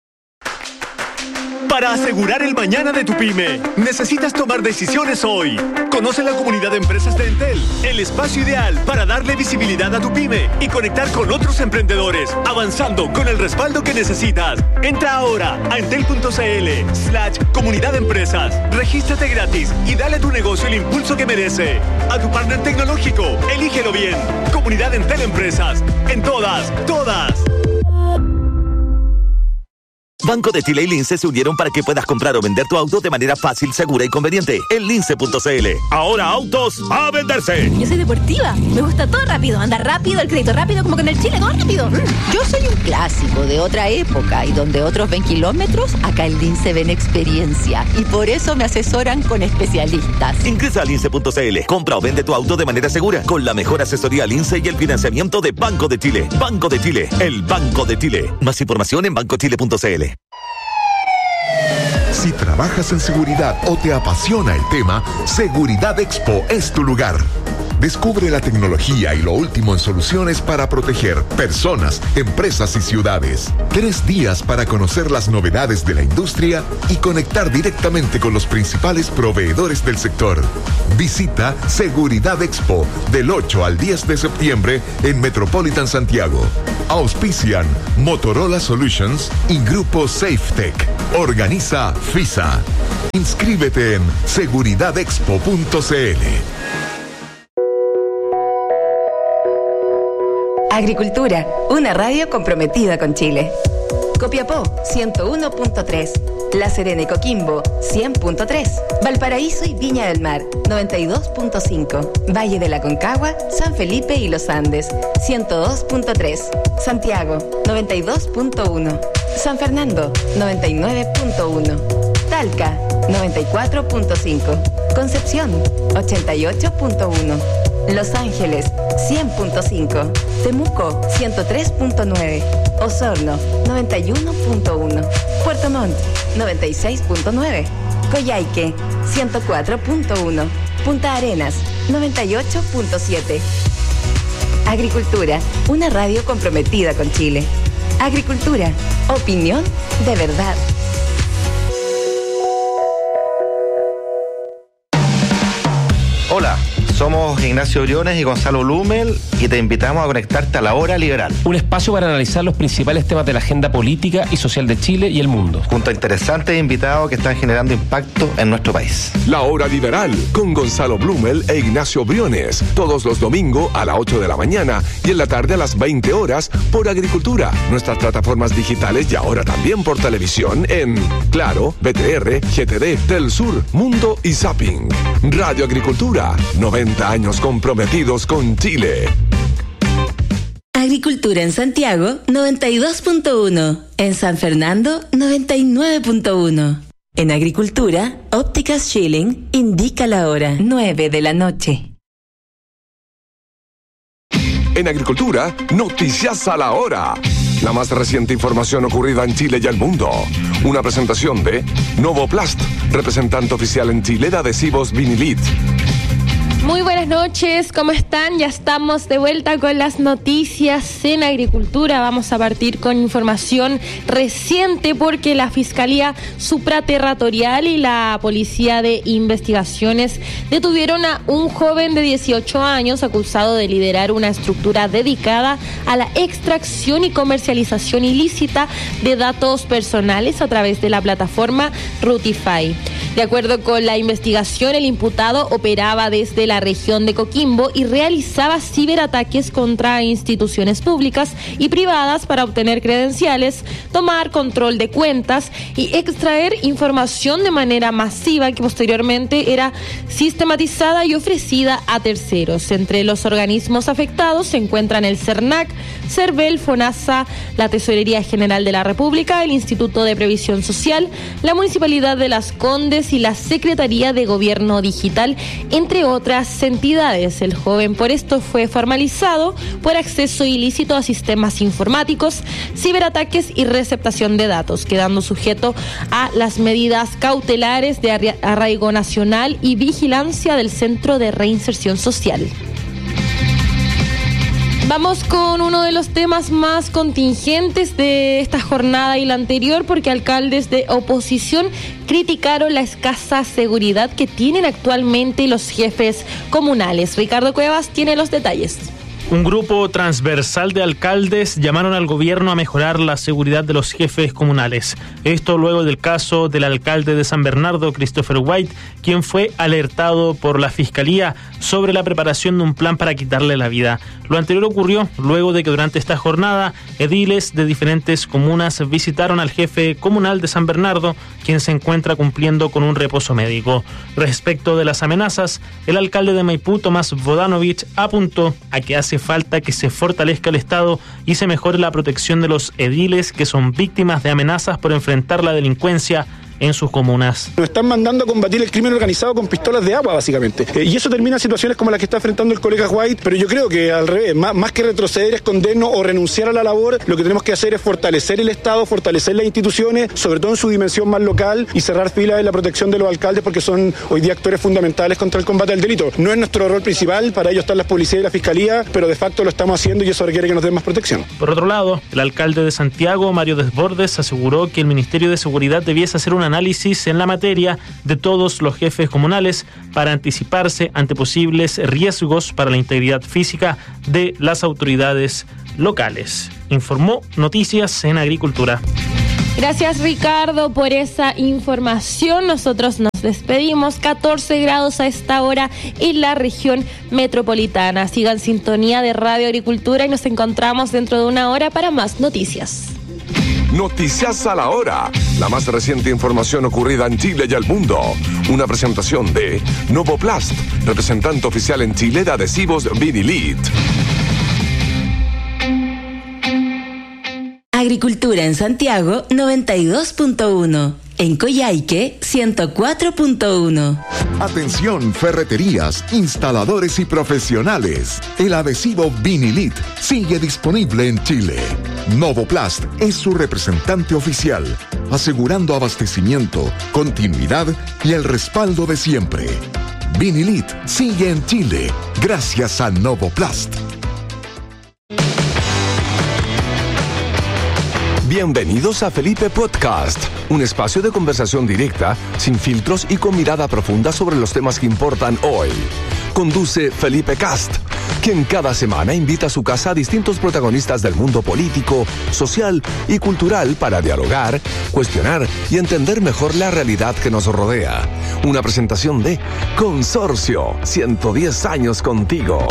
Para asegurar el mañana de tu pyme, necesitas tomar decisiones hoy. Conoce la comunidad de empresas de Entel, el espacio ideal para darle visibilidad a tu pyme y conectar con otros emprendedores, avanzando con el respaldo que necesitas. Entra ahora a entel.cl/comunidad de empresas. Regístrate gratis y dale a tu negocio el impulso que merece. A tu partner tecnológico, elígelo bien. Comunidad Entel Empresas. En todas. Banco de Chile y Lince se unieron para que puedas comprar o vender tu auto de manera fácil, segura y conveniente en lince.cl. Ahora autos a venderse. Yo soy deportiva, me gusta todo rápido, andar rápido, el crédito rápido, como que en el Chile todo rápido. Yo soy un clásico de otra época y donde otros ven kilómetros, acá en Lince ven experiencia y por eso me asesoran con especialistas. Ingresa a lince.cl, compra o vende tu auto de manera segura con la mejor asesoría Lince y el financiamiento de Banco de Chile. Banco de Chile, el Banco de Chile. Más información en bancochile.cl. Si trabajas en seguridad o te apasiona el tema, Seguridad Expo es tu lugar. Descubre la tecnología y lo último en soluciones para proteger personas, empresas y ciudades. 3 días para conocer las novedades de la industria y conectar directamente con los principales proveedores del sector. Visita Seguridad Expo del 8 al 10 de septiembre en Metropolitan Santiago. Auspician Motorola Solutions y Grupo SafeTech. Organiza FISA. Inscríbete en seguridadexpo.cl. Agricultura, una radio comprometida con Chile. Copiapó, 101.3. La Serena y Coquimbo, 100.3. Valparaíso y Viña del Mar, 92.5. Valle de la Concagua, San Felipe y Los Andes, 102.3. Santiago, 92.1. San Fernando, 99.1. Talca, 94.5. Concepción, 88.1. Los Ángeles, 100.5. Temuco, 103.9. Osorno, 91.1. Puerto Montt, 96.9. Coyhaique, 104.1. Punta Arenas, 98.7. Agricultura, una radio comprometida con Chile. Agricultura, opinión de verdad. Hola, somos Ignacio Briones y Gonzalo Blumel y te invitamos a conectarte a La Hora Liberal. Un espacio para analizar los principales temas de la agenda política y social de Chile y el mundo. Junto a interesantes invitados que están generando impacto en nuestro país. La Hora Liberal con Gonzalo Blumel e Ignacio Briones. Todos los domingos a las 8 de la mañana y en la tarde a las 20 horas por Agricultura. Nuestras plataformas digitales y ahora también por televisión en Claro, BTR, GTD, Telsur, Mundo y Zapping. Radio Agricultura. 90 años comprometidos con Chile. Agricultura en Santiago, 92.1. En San Fernando, 99.1. En Agricultura, Ópticas Schilling indica la hora, 9 de la noche. En Agricultura, noticias a la hora. La más reciente información ocurrida en Chile y el mundo. Una presentación de Novoplast, representante oficial en Chile de adhesivos Vinilit. Muy buenas noches, ¿cómo están? Ya estamos de vuelta con las noticias en Agricultura. Vamos a partir con información reciente porque la Fiscalía Supraterritorial y la Policía de Investigaciones detuvieron a un joven de 18 años acusado de liderar una estructura dedicada a la extracción y comercialización ilícita de datos personales a través de la plataforma Rutify. De acuerdo con la investigación, el imputado operaba desde la región de Coquimbo y realizaba ciberataques contra instituciones públicas y privadas para obtener credenciales, tomar control de cuentas y extraer información de manera masiva que posteriormente era sistematizada y ofrecida a terceros. Entre los organismos afectados se encuentran el CERNAC, CERVEL, FONASA, la Tesorería General de la República, el Instituto de Previsión Social, la Municipalidad de Las Condes y la Secretaría de Gobierno Digital, entre otras entidades. El joven por esto fue formalizado por acceso ilícito a sistemas informáticos, ciberataques y receptación de datos, quedando sujeto a las medidas cautelares de arraigo nacional y vigilancia del Centro de Reinserción Social. Vamos con uno de los temas más contingentes de esta jornada y la anterior, porque alcaldes de oposición criticaron la escasa seguridad que tienen actualmente los jefes comunales. Ricardo Cuevas tiene los detalles. Un grupo transversal de alcaldes llamaron al gobierno a mejorar la seguridad de los jefes comunales. Esto luego del caso del alcalde de San Bernardo, Christopher White, quien fue alertado por la Fiscalía sobre la preparación de un plan para quitarle la vida. Lo anterior ocurrió luego de que durante esta jornada ediles de diferentes comunas visitaron al jefe comunal de San Bernardo, quien se encuentra cumpliendo con un reposo médico. Respecto de las amenazas, el alcalde de Maipú, Tomás Bodanovich, apuntó a que hace falta que se fortalezca el Estado y se mejore la protección de los ediles que son víctimas de amenazas por enfrentar la delincuencia en sus comunas. Nos están mandando a combatir el crimen organizado con pistolas de agua, básicamente. Y eso termina en situaciones como las que está enfrentando el colega White, pero yo creo que al revés, más que retroceder, escondernos o renunciar a la labor, lo que tenemos que hacer es fortalecer el Estado, fortalecer las instituciones, sobre todo en su dimensión más local, y cerrar filas en la protección de los alcaldes, porque son hoy día actores fundamentales contra el combate al delito. No es nuestro rol principal, para ello están las policías y la fiscalía, pero de facto lo estamos haciendo y eso requiere que nos den más protección. Por otro lado, el alcalde de Santiago, Mario Desbordes, aseguró que el Ministerio de Seguridad debiese hacer un análisis en la materia de todos los jefes comunales para anticiparse ante posibles riesgos para la integridad física de las autoridades locales. Informó Noticias en Agricultura. Gracias, Ricardo, por esa información. Nosotros nos despedimos. 14 grados a esta hora en la región metropolitana. Sigan sintonía de Radio Agricultura y nos encontramos dentro de una hora para más noticias. Noticias a la hora. La más reciente información ocurrida en Chile y el mundo. Una presentación de Novoplast, representante oficial en Chile de adhesivos Vinilit. Agricultura en Santiago 92.1. En Coyhaique 104.1. Atención, ferreterías, instaladores y profesionales. El adhesivo Vinilit sigue disponible en Chile. Novoplast es su representante oficial, asegurando abastecimiento, continuidad y el respaldo de siempre. Vinilit sigue en Chile gracias a Novoplast. Bienvenidos a Felipe Podcast, un espacio de conversación directa, sin filtros y con mirada profunda sobre los temas que importan hoy. Conduce Felipe Cast, quien cada semana invita a su casa a distintos protagonistas del mundo político, social y cultural para dialogar, cuestionar y entender mejor la realidad que nos rodea. Una presentación de Consorcio, 110 años contigo.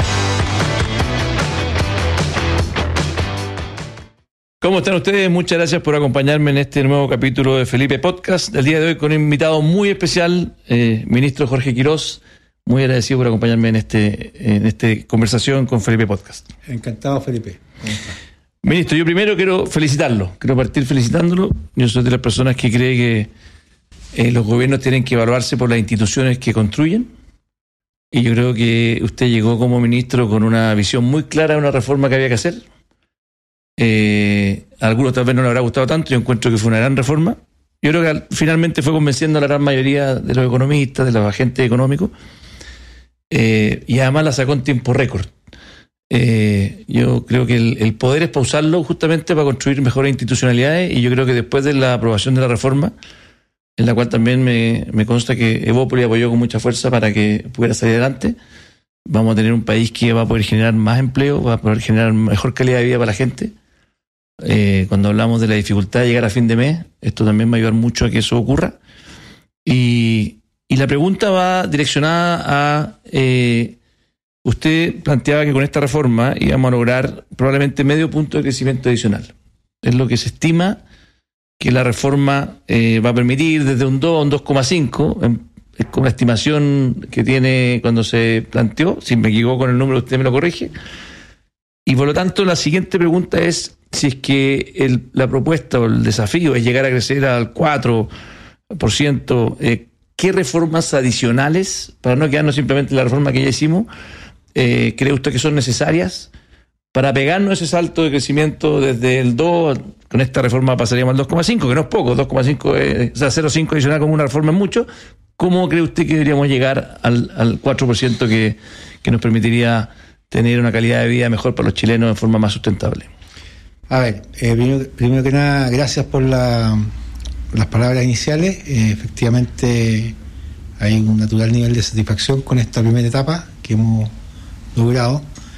¿Cómo están ustedes? Muchas gracias por acompañarme en este nuevo capítulo de Felipe Podcast. El día de hoy con un invitado muy especial, ministro Jorge Quirós. Muy agradecido por acompañarme en esta conversación con Felipe Podcast. Encantado, Felipe. Ministro, yo primero quiero felicitarlo. Quiero partir felicitándolo. Yo soy de las personas que cree que los gobiernos tienen que evaluarse por las instituciones que construyen. Y yo creo que usted llegó como ministro con una visión muy clara de una reforma que había que hacer. A algunos tal vez no les habrá gustado tanto. Yo encuentro que fue una gran reforma. Yo creo que finalmente fue convenciendo a la gran mayoría de los economistas, de los agentes económicos, y además la sacó en tiempo récord. Yo creo que el poder es para usarlo justamente para construir mejores institucionalidades, y yo creo que después de la aprobación de la reforma, en la cual también me consta que Evópolis apoyó con mucha fuerza para que pudiera salir adelante, vamos a tener un país que va a poder generar más empleo, va a poder generar mejor calidad de vida para la gente. Cuando hablamos de la dificultad de llegar a fin de mes, esto también va a ayudar mucho a que eso ocurra. Y la pregunta va direccionada a... usted planteaba que con esta reforma íbamos a lograr probablemente medio punto de crecimiento adicional. Es lo que se estima que la reforma va a permitir desde un 2 a un 2,5, es como la estimación que tiene cuando se planteó. Si me equivoco con el número, usted me lo corrige. Y por lo tanto, la siguiente pregunta es si es que la propuesta o el desafío es llegar a crecer al 4%, ¿qué reformas adicionales, para no quedarnos simplemente en la reforma que ya hicimos, cree usted que son necesarias para pegarnos ese salto de crecimiento desde el 2, con esta reforma pasaríamos al 2,5, que no es poco, 2,5, o sea, 0,5 adicional como una reforma es mucho? ¿Cómo cree usted que deberíamos llegar al 4% que nos permitiría tener una calidad de vida mejor para los chilenos de forma más sustentable? A ver, primero que nada, gracias por las palabras iniciales. Efectivamente, hay un natural nivel de satisfacción con esta primera etapa que hemos logrado.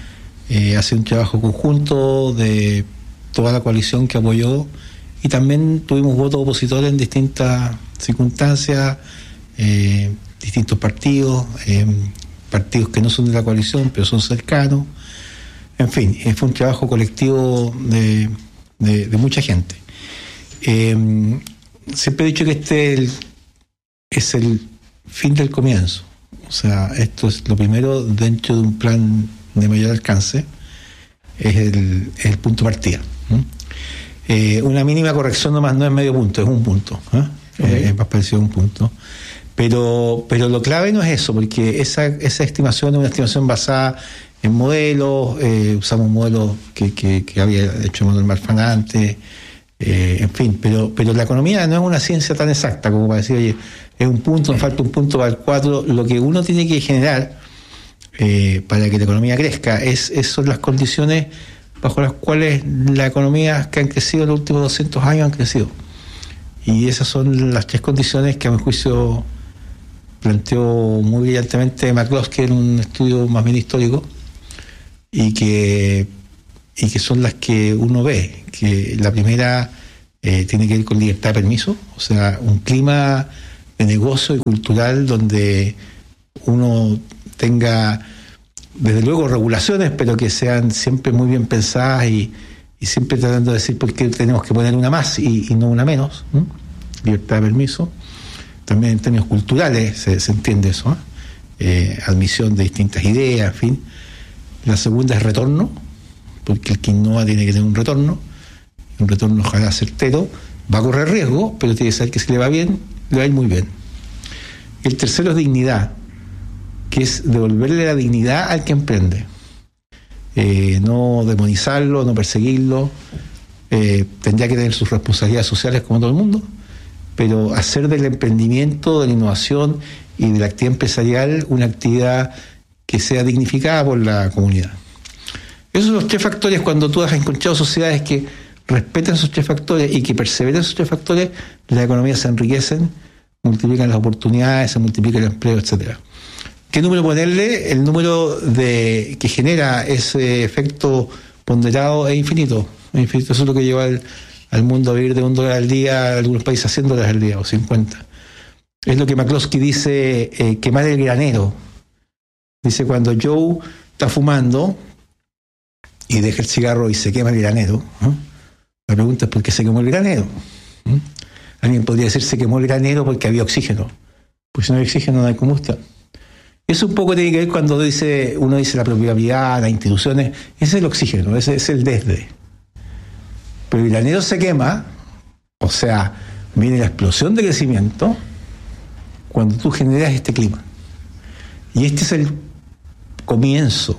Ha sido un trabajo conjunto de toda la coalición que apoyó, y también tuvimos votos opositores en distintas circunstancias, distintos partidos, partidos que no son de la coalición pero son cercanos. En fin, fue un trabajo colectivo de mucha gente. Siempre he dicho que este es el fin del comienzo. O sea, esto es lo primero dentro de un plan de mayor alcance, es el punto de partida. Una mínima corrección nomás no es medio punto, es un punto. Es más parecido a un punto. Pero lo clave no es eso, porque esa estimación es una estimación basada en modelos, usamos modelos que había hecho Manuel Marfan antes, en fin, pero la economía no es una ciencia tan exacta como para decir, oye, es un punto, nos falta un punto para el 4. Lo que uno tiene que generar para que la economía crezca son las condiciones bajo las cuales las economías que han crecido en los últimos 200 años han crecido. Y esas son las 3 condiciones que a mi juicio planteó muy brillantemente McCloskey en un estudio más bien histórico, y que son las que uno ve. Que la primera tiene que ver con libertad de permiso, o sea, un clima de negocio y cultural donde uno tenga, desde luego, regulaciones, pero que sean siempre muy bien pensadas y siempre tratando de decir por qué tenemos que poner una más y no una menos. Libertad de permiso. También en términos culturales se entiende eso, admisión de distintas ideas, en fin. La segunda es retorno, porque el que innova tiene que tener un retorno ojalá certero, va a correr riesgo, pero tiene que saber que si le va bien, le va a ir muy bien. El tercero es dignidad, que es devolverle la dignidad al que emprende, no demonizarlo, no perseguirlo, tendría que tener sus responsabilidades sociales como todo el mundo, pero hacer del emprendimiento, de la innovación y de la actividad empresarial una actividad que sea dignificada por la comunidad. Esos son los 3 factores. Cuando tú has encontrado sociedades que respetan esos 3 factores y que perseveren esos 3 factores, las economías se enriquecen, multiplican las oportunidades, se multiplica el empleo, etcétera. ¿Qué número ponerle? El número que genera ese efecto ponderado es infinito. Eso es lo que lleva al mundo a vivir de $1 al día, algunos países a $100 al día o 50. Es lo que McCloskey dice, quemar el granero. Dice, cuando Joe está fumando y deja el cigarro y se quema el granero, la pregunta es ¿por qué se quemó el granero? Alguien podría decir se quemó el granero porque había oxígeno. Pues si no hay oxígeno no hay combustión. Eso un poco tiene que ver cuando uno dice la propiedad privada, las instituciones. Ese es el oxígeno, ese es el desde. Pero el granero se quema, o sea, viene la explosión de crecimiento cuando tú generas este clima. Y este es el comienzo.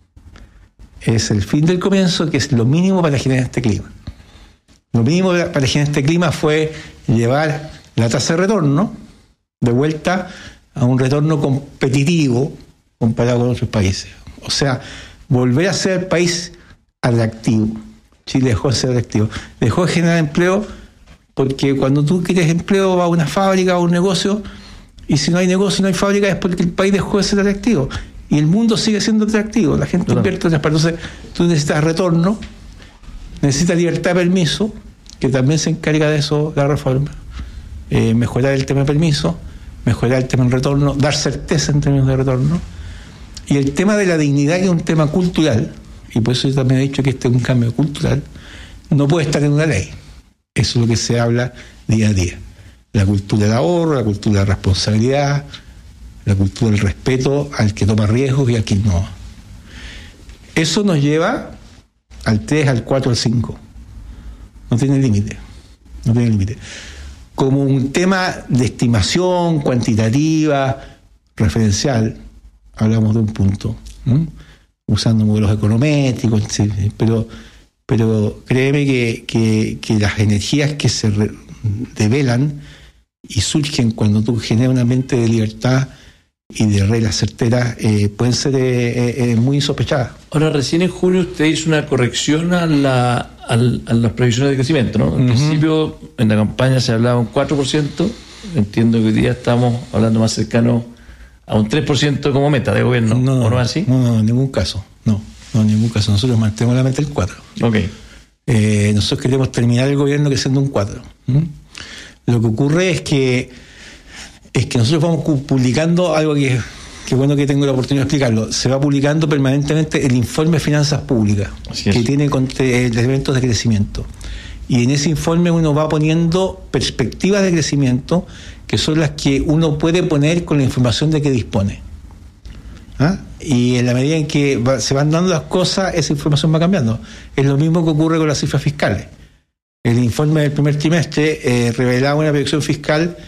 Es el fin del comienzo, que es lo mínimo para generar este clima. Lo mínimo para generar este clima fue llevar la tasa de retorno de vuelta a un retorno competitivo comparado con otros países. O sea, volver a ser país atractivo. Chile dejó de ser atractivo. Dejó de generar empleo porque cuando tú quieres empleo vas a una fábrica, a un negocio, y si no hay negocio, no hay fábrica, es porque el país dejó de ser atractivo. Y el mundo sigue siendo atractivo. La gente invierte en otras partes. Entonces, tú necesitas retorno, necesitas libertad de permiso, que también se encarga de eso la reforma. Mejorar el tema de permiso, mejorar el tema del retorno, dar certeza en términos de retorno. Y el tema de la dignidad, que es un tema cultural, y por eso yo también he dicho que este es un cambio cultural, no puede estar en una ley. Eso es lo que se habla día a día. La cultura del ahorro, la cultura de la responsabilidad, la cultura del respeto al que toma riesgos y al que innova. Eso nos lleva al 3, al 4, al 5. No tiene límite. No tiene límite. Como un tema de estimación cuantitativa, referencial, hablamos de un punto, usando modelos econométricos, pero créeme que las energías que se develan y surgen cuando tú generas un ambiente de libertad y de reglas certeras pueden ser muy insospechadas. Ahora, recién en junio usted hizo una corrección a las previsiones de crecimiento, ¿no? En principio, en la campaña se hablaba un 4%, entiendo que hoy día estamos hablando más cercano a un 3% como meta de gobierno, No, ¿o no es así? No, en ningún caso, no. No, en ningún caso. Nosotros mantenemos la meta del 4. Okay. Nosotros queremos terminar el gobierno que siendo un 4. Lo que ocurre es que nosotros vamos publicando algo que bueno que tengo la oportunidad de explicarlo. Se va publicando permanentemente el informe de finanzas públicas, que tiene elementos de crecimiento. Y en ese informe uno va poniendo perspectivas de crecimiento que son las que uno puede poner con la información de que dispone. Y en la medida en que se van dando las cosas, esa información va cambiando. Es lo mismo que ocurre con las cifras fiscales. El informe del primer trimestre revelaba una proyección fiscal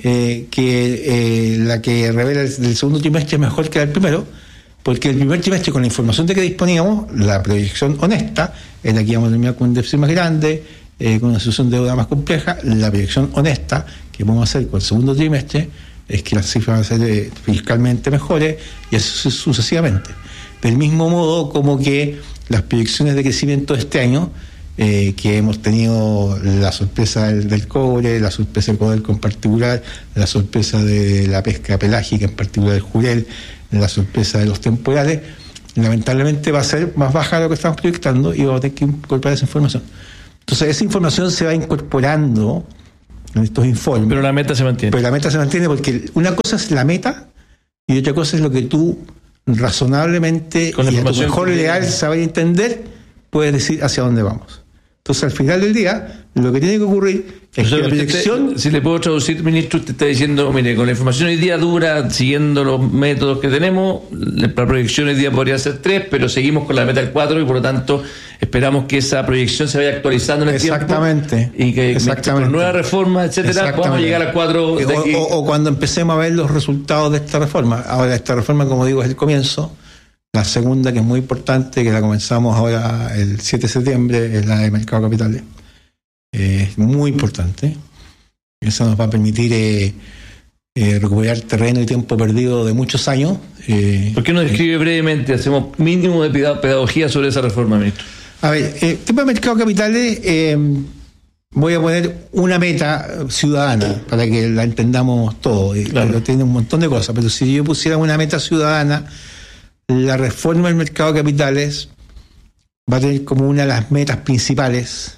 que la que revela el segundo trimestre es mejor que la del primero, porque el primer trimestre, con la información de que disponíamos, la proyección honesta era que íbamos a terminar con un déficit más grande, con una situación de deuda más compleja. La proyección honesta que vamos a hacer con el segundo trimestre es que las cifras van a ser fiscalmente mejores, y así sucesivamente. Del mismo modo como que las proyecciones de crecimiento de este año, que hemos tenido la sorpresa del cobre, la sorpresa del cobre en particular, la sorpresa de la pesca pelágica, en particular el jurel, la sorpresa de los temporales, lamentablemente va a ser más baja de lo que estamos proyectando, y vamos a tener que incorporar esa información. Entonces esa información se va incorporando en estos informes. Pero la meta se mantiene. Pero la meta se mantiene porque una cosa es la meta y otra cosa es lo que tú razonablemente con la y a tu información mejor leal saber entender puedes decir hacia dónde vamos. Entonces al final del día lo que tiene que ocurrir es que la proyección... Si le puedo traducir, ministro, usted está diciendo, mire, con la información hoy día dura, siguiendo los métodos que tenemos, la proyección hoy día podría ser 3, pero seguimos con la meta del 4 y por lo tanto esperamos que esa proyección se vaya actualizando en el Exactamente. tiempo. Y que con nuevas reformas, etcétera, podamos llegar a 4 de aquí. O cuando empecemos a ver los resultados de esta reforma. Ahora, esta reforma, como digo, es el comienzo. La segunda, que es muy importante, que la comenzamos ahora el 7 de septiembre, es la de mercado de capitales. Es muy importante. Eso nos va a permitir recuperar terreno y tiempo perdido de muchos años. ¿Por qué no describe brevemente? Hacemos mínimo de pedagogía sobre esa reforma, ministro. A ver, el tema de mercado de capitales, voy a poner una meta ciudadana para que la entendamos todo. Claro. Pero tiene un montón de cosas, pero si yo pusiera una meta ciudadana, la reforma del mercado de capitales va a tener como una de las metas principales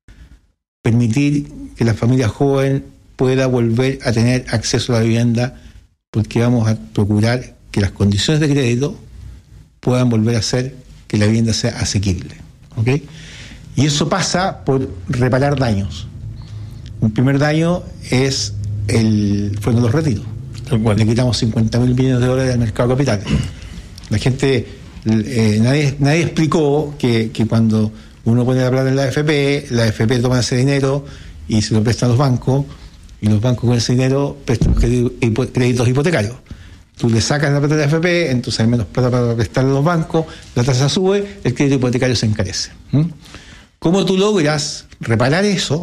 permitir que la familia joven pueda volver a tener acceso a la vivienda, porque vamos a procurar que las condiciones de crédito puedan volver a hacer que la vivienda sea asequible. ¿Okay? Y eso pasa por reparar daños. Un primer daño fueron los retiros. Le quitamos 50.000 millones de dólares al mercado de capitales. La gente, nadie explicó que cuando uno pone la plata en la AFP toma ese dinero y se lo prestan a los bancos, y los bancos con ese dinero prestan créditos hipotecarios. Tú le sacas la plata de la AFP, entonces hay menos plata para prestarle a los bancos, la tasa sube, el crédito hipotecario se encarece. ¿Cómo tú logras reparar eso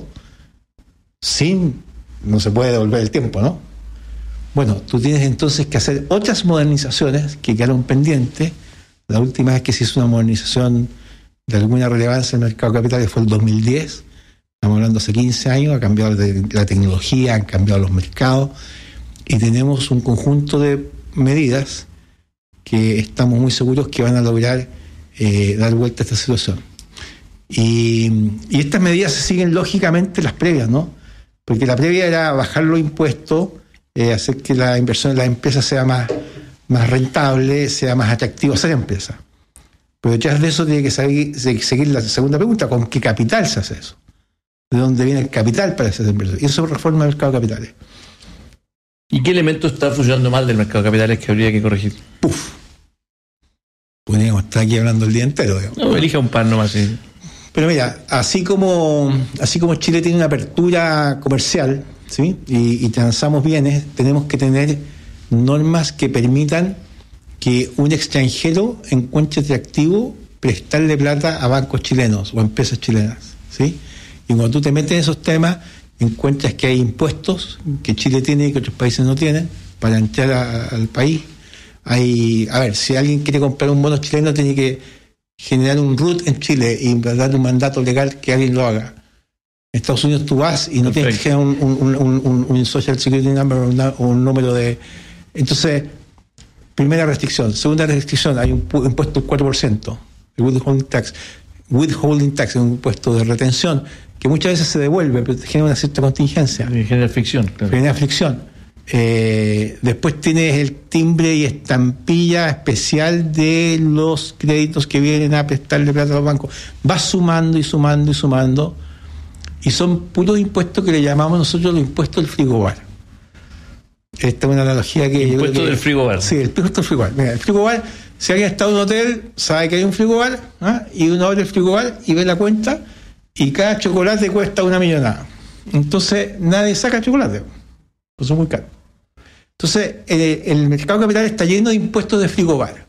no se puede devolver el tiempo, ¿no? Bueno, tú tienes entonces que hacer otras modernizaciones que quedaron pendientes. La última vez que se hizo una modernización de alguna relevancia en el mercado de capitales fue el 2010. Estamos hablando hace 15 años, ha cambiado la tecnología, han cambiado los mercados, y tenemos un conjunto de medidas que estamos muy seguros que van a lograr dar vuelta a esta situación. Y estas medidas se siguen lógicamente las previas, ¿no? Porque la previa era bajar los impuestos, hacer que la inversión en las empresas sea más rentable, sea más atractivo hacer empresa. Pero detrás de eso tiene que seguir la segunda pregunta: ¿con qué capital se hace eso? ¿De dónde viene el capital para hacer empresas? Y eso reforma el mercado de capitales. ¿Y qué elemento está funcionando mal del mercado de capitales que habría que corregir? Podríamos estar aquí hablando el día entero. No, elija un par nomás. Sí. Pero mira, así como Chile tiene una apertura comercial, ¿sí? y transamos bienes, tenemos que tener normas que permitan que un extranjero encuentre atractivo prestarle plata a bancos chilenos o empresas chilenas, ¿sí? Y cuando tú te metes en esos temas, encuentras que hay impuestos que Chile tiene y que otros países no tienen para entrar al país. Si alguien quiere comprar un bono chileno, tiene que generar un RUT en Chile y darle un mandato legal que alguien lo haga. En Estados Unidos tú vas y no tienes que generar un Social Security Number o un número de... Entonces, primera restricción. Segunda restricción, hay un impuesto del 4%. el withholding tax es un impuesto de retención que muchas veces se devuelve, pero genera una cierta contingencia. Genera fricción. Claro. Genera fricción. Después tienes el timbre y estampilla especial de los créditos que vienen a prestarle plata a los bancos. Vas sumando y sumando y sumando, y son puros impuestos que le llamamos nosotros los impuestos del frigobar. Esta es una analogía que... Impuesto del frigobar. Sí, el impuesto del frigobar. Mira, el frigobar, si alguien está en un hotel, sabe que hay un frigobar, y uno abre el frigobar y ve la cuenta, y cada chocolate cuesta 1 millonada. Entonces nadie saca chocolate, pues son muy caros. Entonces el mercado de capitales está lleno de impuestos de frigobar.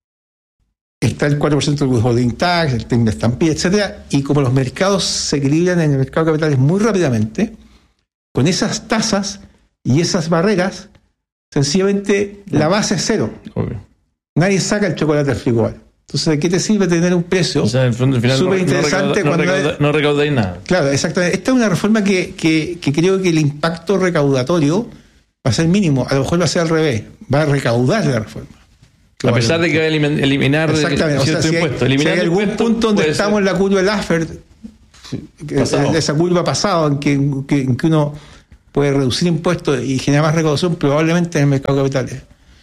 Está el 4% del withholding tax, el timbre de estampilla, etcétera, y como los mercados se equilibran en el mercado de capitales muy rápidamente, con esas tasas y esas barreras, sencillamente la base es cero. Obvio. Nadie saca el chocolate del frigobar. Entonces, ¿de qué te sirve tener un precio súper interesante no recaudáis nada? Claro, exactamente. Esta es una reforma que creo que el impacto recaudatorio va a ser mínimo. A lo mejor va a ser al revés. Va a recaudar la reforma. A pesar de que va a eliminar cierto impuesto. Si hay algún punto donde estamos en la curva del Laffer, esa curva pasada en que uno puede reducir impuestos y generar más recaudación, probablemente en el mercado de capitales.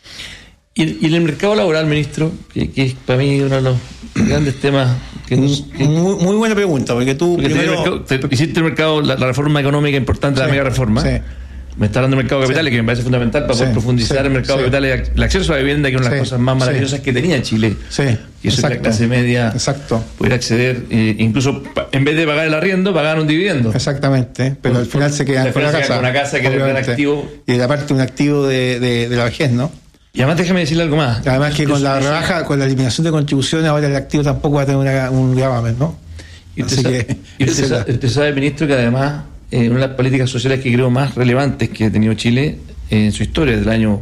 Y en el mercado laboral, ministro, que es para mí uno de los grandes temas muy buena pregunta, porque tú primero hiciste el mercado, la reforma económica importante, la mega reforma. Sí. Me está hablando del mercado de capitales, que me parece fundamental para poder profundizar el mercado de capitales, el acceso a la vivienda, que es una de las cosas más maravillosas que tenía Chile. Y eso es que la clase media pudiera acceder, incluso en vez de pagar el arriendo, pagar un dividendo. Exactamente, pero al final se quedan con una casa que era un activo. Y aparte un activo de la vejez, ¿no? Y además déjame decirle algo más. Además que con la rebaja, con la eliminación de contribuciones, ahora el activo tampoco va a tener un gravamen, ¿no? Y usted sabe, ministro, que además una de las políticas sociales que creo más relevantes que ha tenido Chile en su historia del año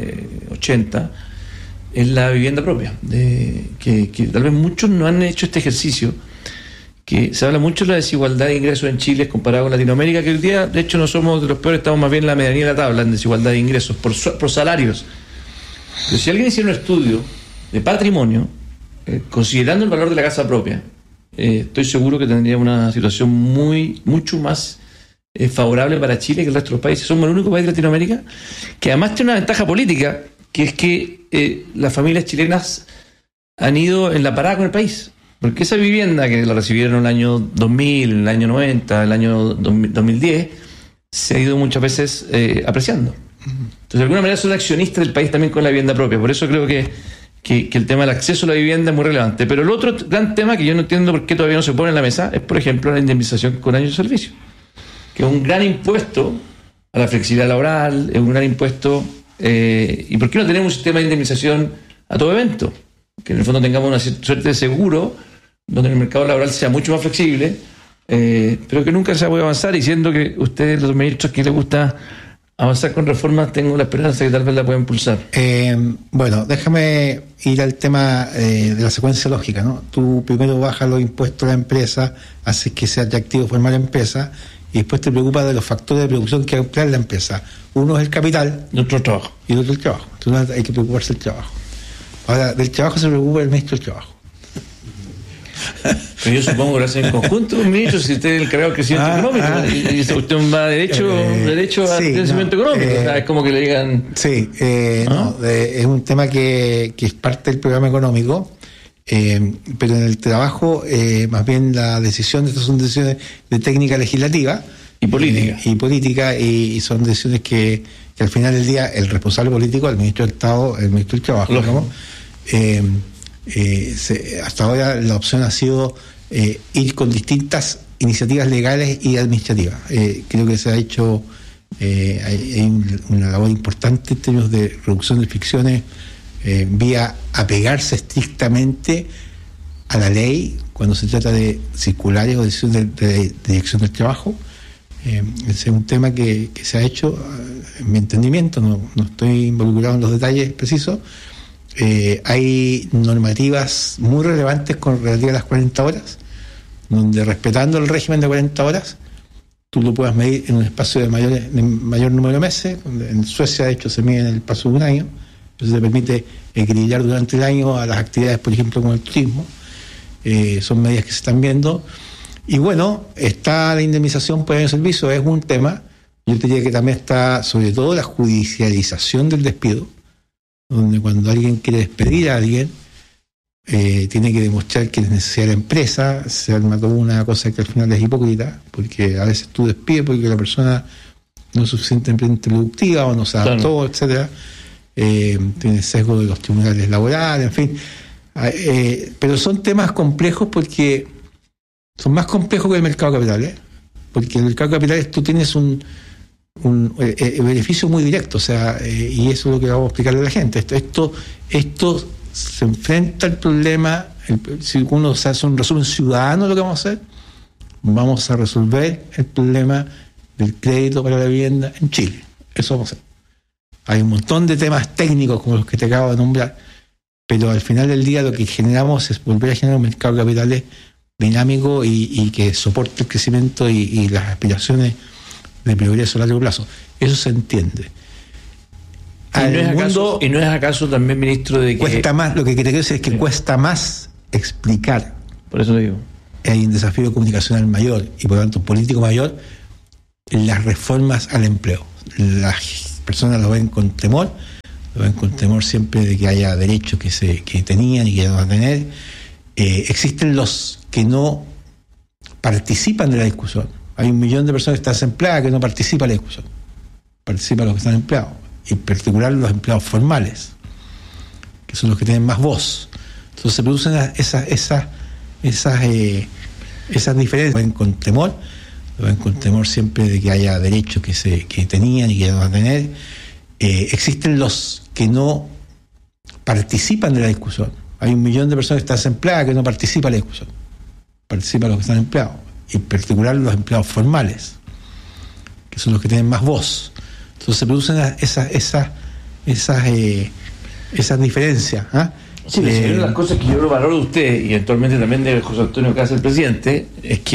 80 es la vivienda propia, que tal vez muchos no han hecho este ejercicio, que se habla mucho de la desigualdad de ingresos en Chile comparado con Latinoamérica, que hoy día de hecho no somos de los peores, estamos más bien en la medianía de la tabla en desigualdad de ingresos por salarios. Pero si alguien hiciera un estudio de patrimonio, considerando el valor de la casa propia, estoy seguro que tendría una situación mucho más favorable para Chile que el resto de los países. Somos el único país de Latinoamérica que además tiene una ventaja política, que es que las familias chilenas han ido en la parada con el país. Porque esa vivienda que la recibieron en el año 2000, en el año 90, el año 2010, se ha ido muchas veces apreciando. Entonces, de alguna manera son accionistas del país también con la vivienda propia. Por eso creo que el tema del acceso a la vivienda es muy relevante. Pero el otro gran tema que yo no entiendo por qué todavía no se pone en la mesa es, por ejemplo, la indemnización con años de servicio, que es un gran impuesto a la flexibilidad laboral, es un gran impuesto. ¿Y por qué no tenemos un sistema de indemnización a todo evento? Que en el fondo tengamos una suerte de seguro donde el mercado laboral sea mucho más flexible, pero que nunca se puede avanzar, y siendo que ustedes, los ministros que les gusta avanzar con reformas, tengo la esperanza que tal vez la puedan impulsar. Bueno, déjame ir al tema de la secuencia lógica, ¿no? Tú primero bajas los impuestos a la empresa, haces que sea atractivo formar empresa, y después te preocupas de los factores de producción que emplear la empresa. Uno es el capital, y otro el trabajo. Y el otro el trabajo. Entonces hay que preocuparse del trabajo. Ahora, del trabajo se preocupa el ministro del Trabajo. Pero yo supongo que lo hacen en conjunto, ministro, si usted es el encargado del crecimiento económico, y usted va derecho al crecimiento económico. O sea, es como que le digan... Sí, es un tema que es parte del programa económico, pero en el trabajo, más bien la decisión, estas son decisiones de técnica legislativa y política, y son decisiones que al final del día el responsable político, el ministro del Estado, el ministro del Trabajo, ¿no? Hasta ahora la opción ha sido ir con distintas iniciativas legales y administrativas. Creo que se ha hecho hay una labor importante en términos de reducción de fricciones vía apegarse estrictamente a la ley cuando se trata de circulares o decisiones de dirección del trabajo. Ese es un tema que se ha hecho, en mi entendimiento, no estoy involucrado en los detalles precisos. Hay normativas muy relevantes con relativa a las 40 horas, donde respetando el régimen de 40 horas, tú lo puedas medir en un espacio de mayor número de meses. En Suecia, de hecho, se mide en el espacio de un año. Eso te permite equilibrar durante el año a las actividades, por ejemplo, como el turismo. son medidas que se están viendo. Y bueno, está la indemnización por el servicio, es un tema. Yo te diría que también está, sobre todo, la judicialización del despido, donde cuando alguien quiere despedir a alguien, tiene que demostrar que es necesaria la empresa. Se arma toda una cosa que al final es hipócrita, porque a veces tú despides porque la persona no es suficientemente productiva o no se adaptó, etcétera. Tiene sesgo de los tribunales laborales, en fin. Pero son temas complejos porque son más complejos que el mercado de capitales, porque en el mercado de capitales tú tienes un beneficio muy directo, o sea, y eso es lo que vamos a explicarle a la gente. Esto se enfrenta al problema. Si uno se hace un resumen ciudadano de lo que vamos a hacer, vamos a resolver el problema del crédito para la vivienda en Chile. Eso vamos a hacer. Hay un montón de temas técnicos como los que te acabo de nombrar, pero al final del día lo que generamos es volver a generar un mercado de capitales dinámico y que soporte el crecimiento y las aspiraciones de progreso a largo plazo. Eso se entiende. ¿Y no es acaso también, ministro, de que cuesta más? Lo que quiero decir es que cuesta más explicar. Por eso digo. Hay un desafío comunicacional mayor y por lo tanto político mayor en las reformas al empleo. Las personas lo ven con temor siempre de que haya derechos que tenían y que no van a tener. Existen los que no participan de la discusión. Hay 1 millón de personas que están desempleadas que no participan de la discusión. Participan los que están empleados, en particular los empleados formales, que son los que tienen más voz. Entonces se producen esas diferencias. Lo ven con temor siempre de que haya derechos que tenían y que no van a tener. Existen los que no participan de la discusión. Hay 1 millón de personas que están desempleadas que no participan de la discusión. Participan los que están empleados, en particular los empleados formales, que son los que tienen más voz. Entonces se producen esas diferencias. Sí, una de las cosas que yo lo valoro de usted y eventualmente también de José Antonio Caz, el presidente, es que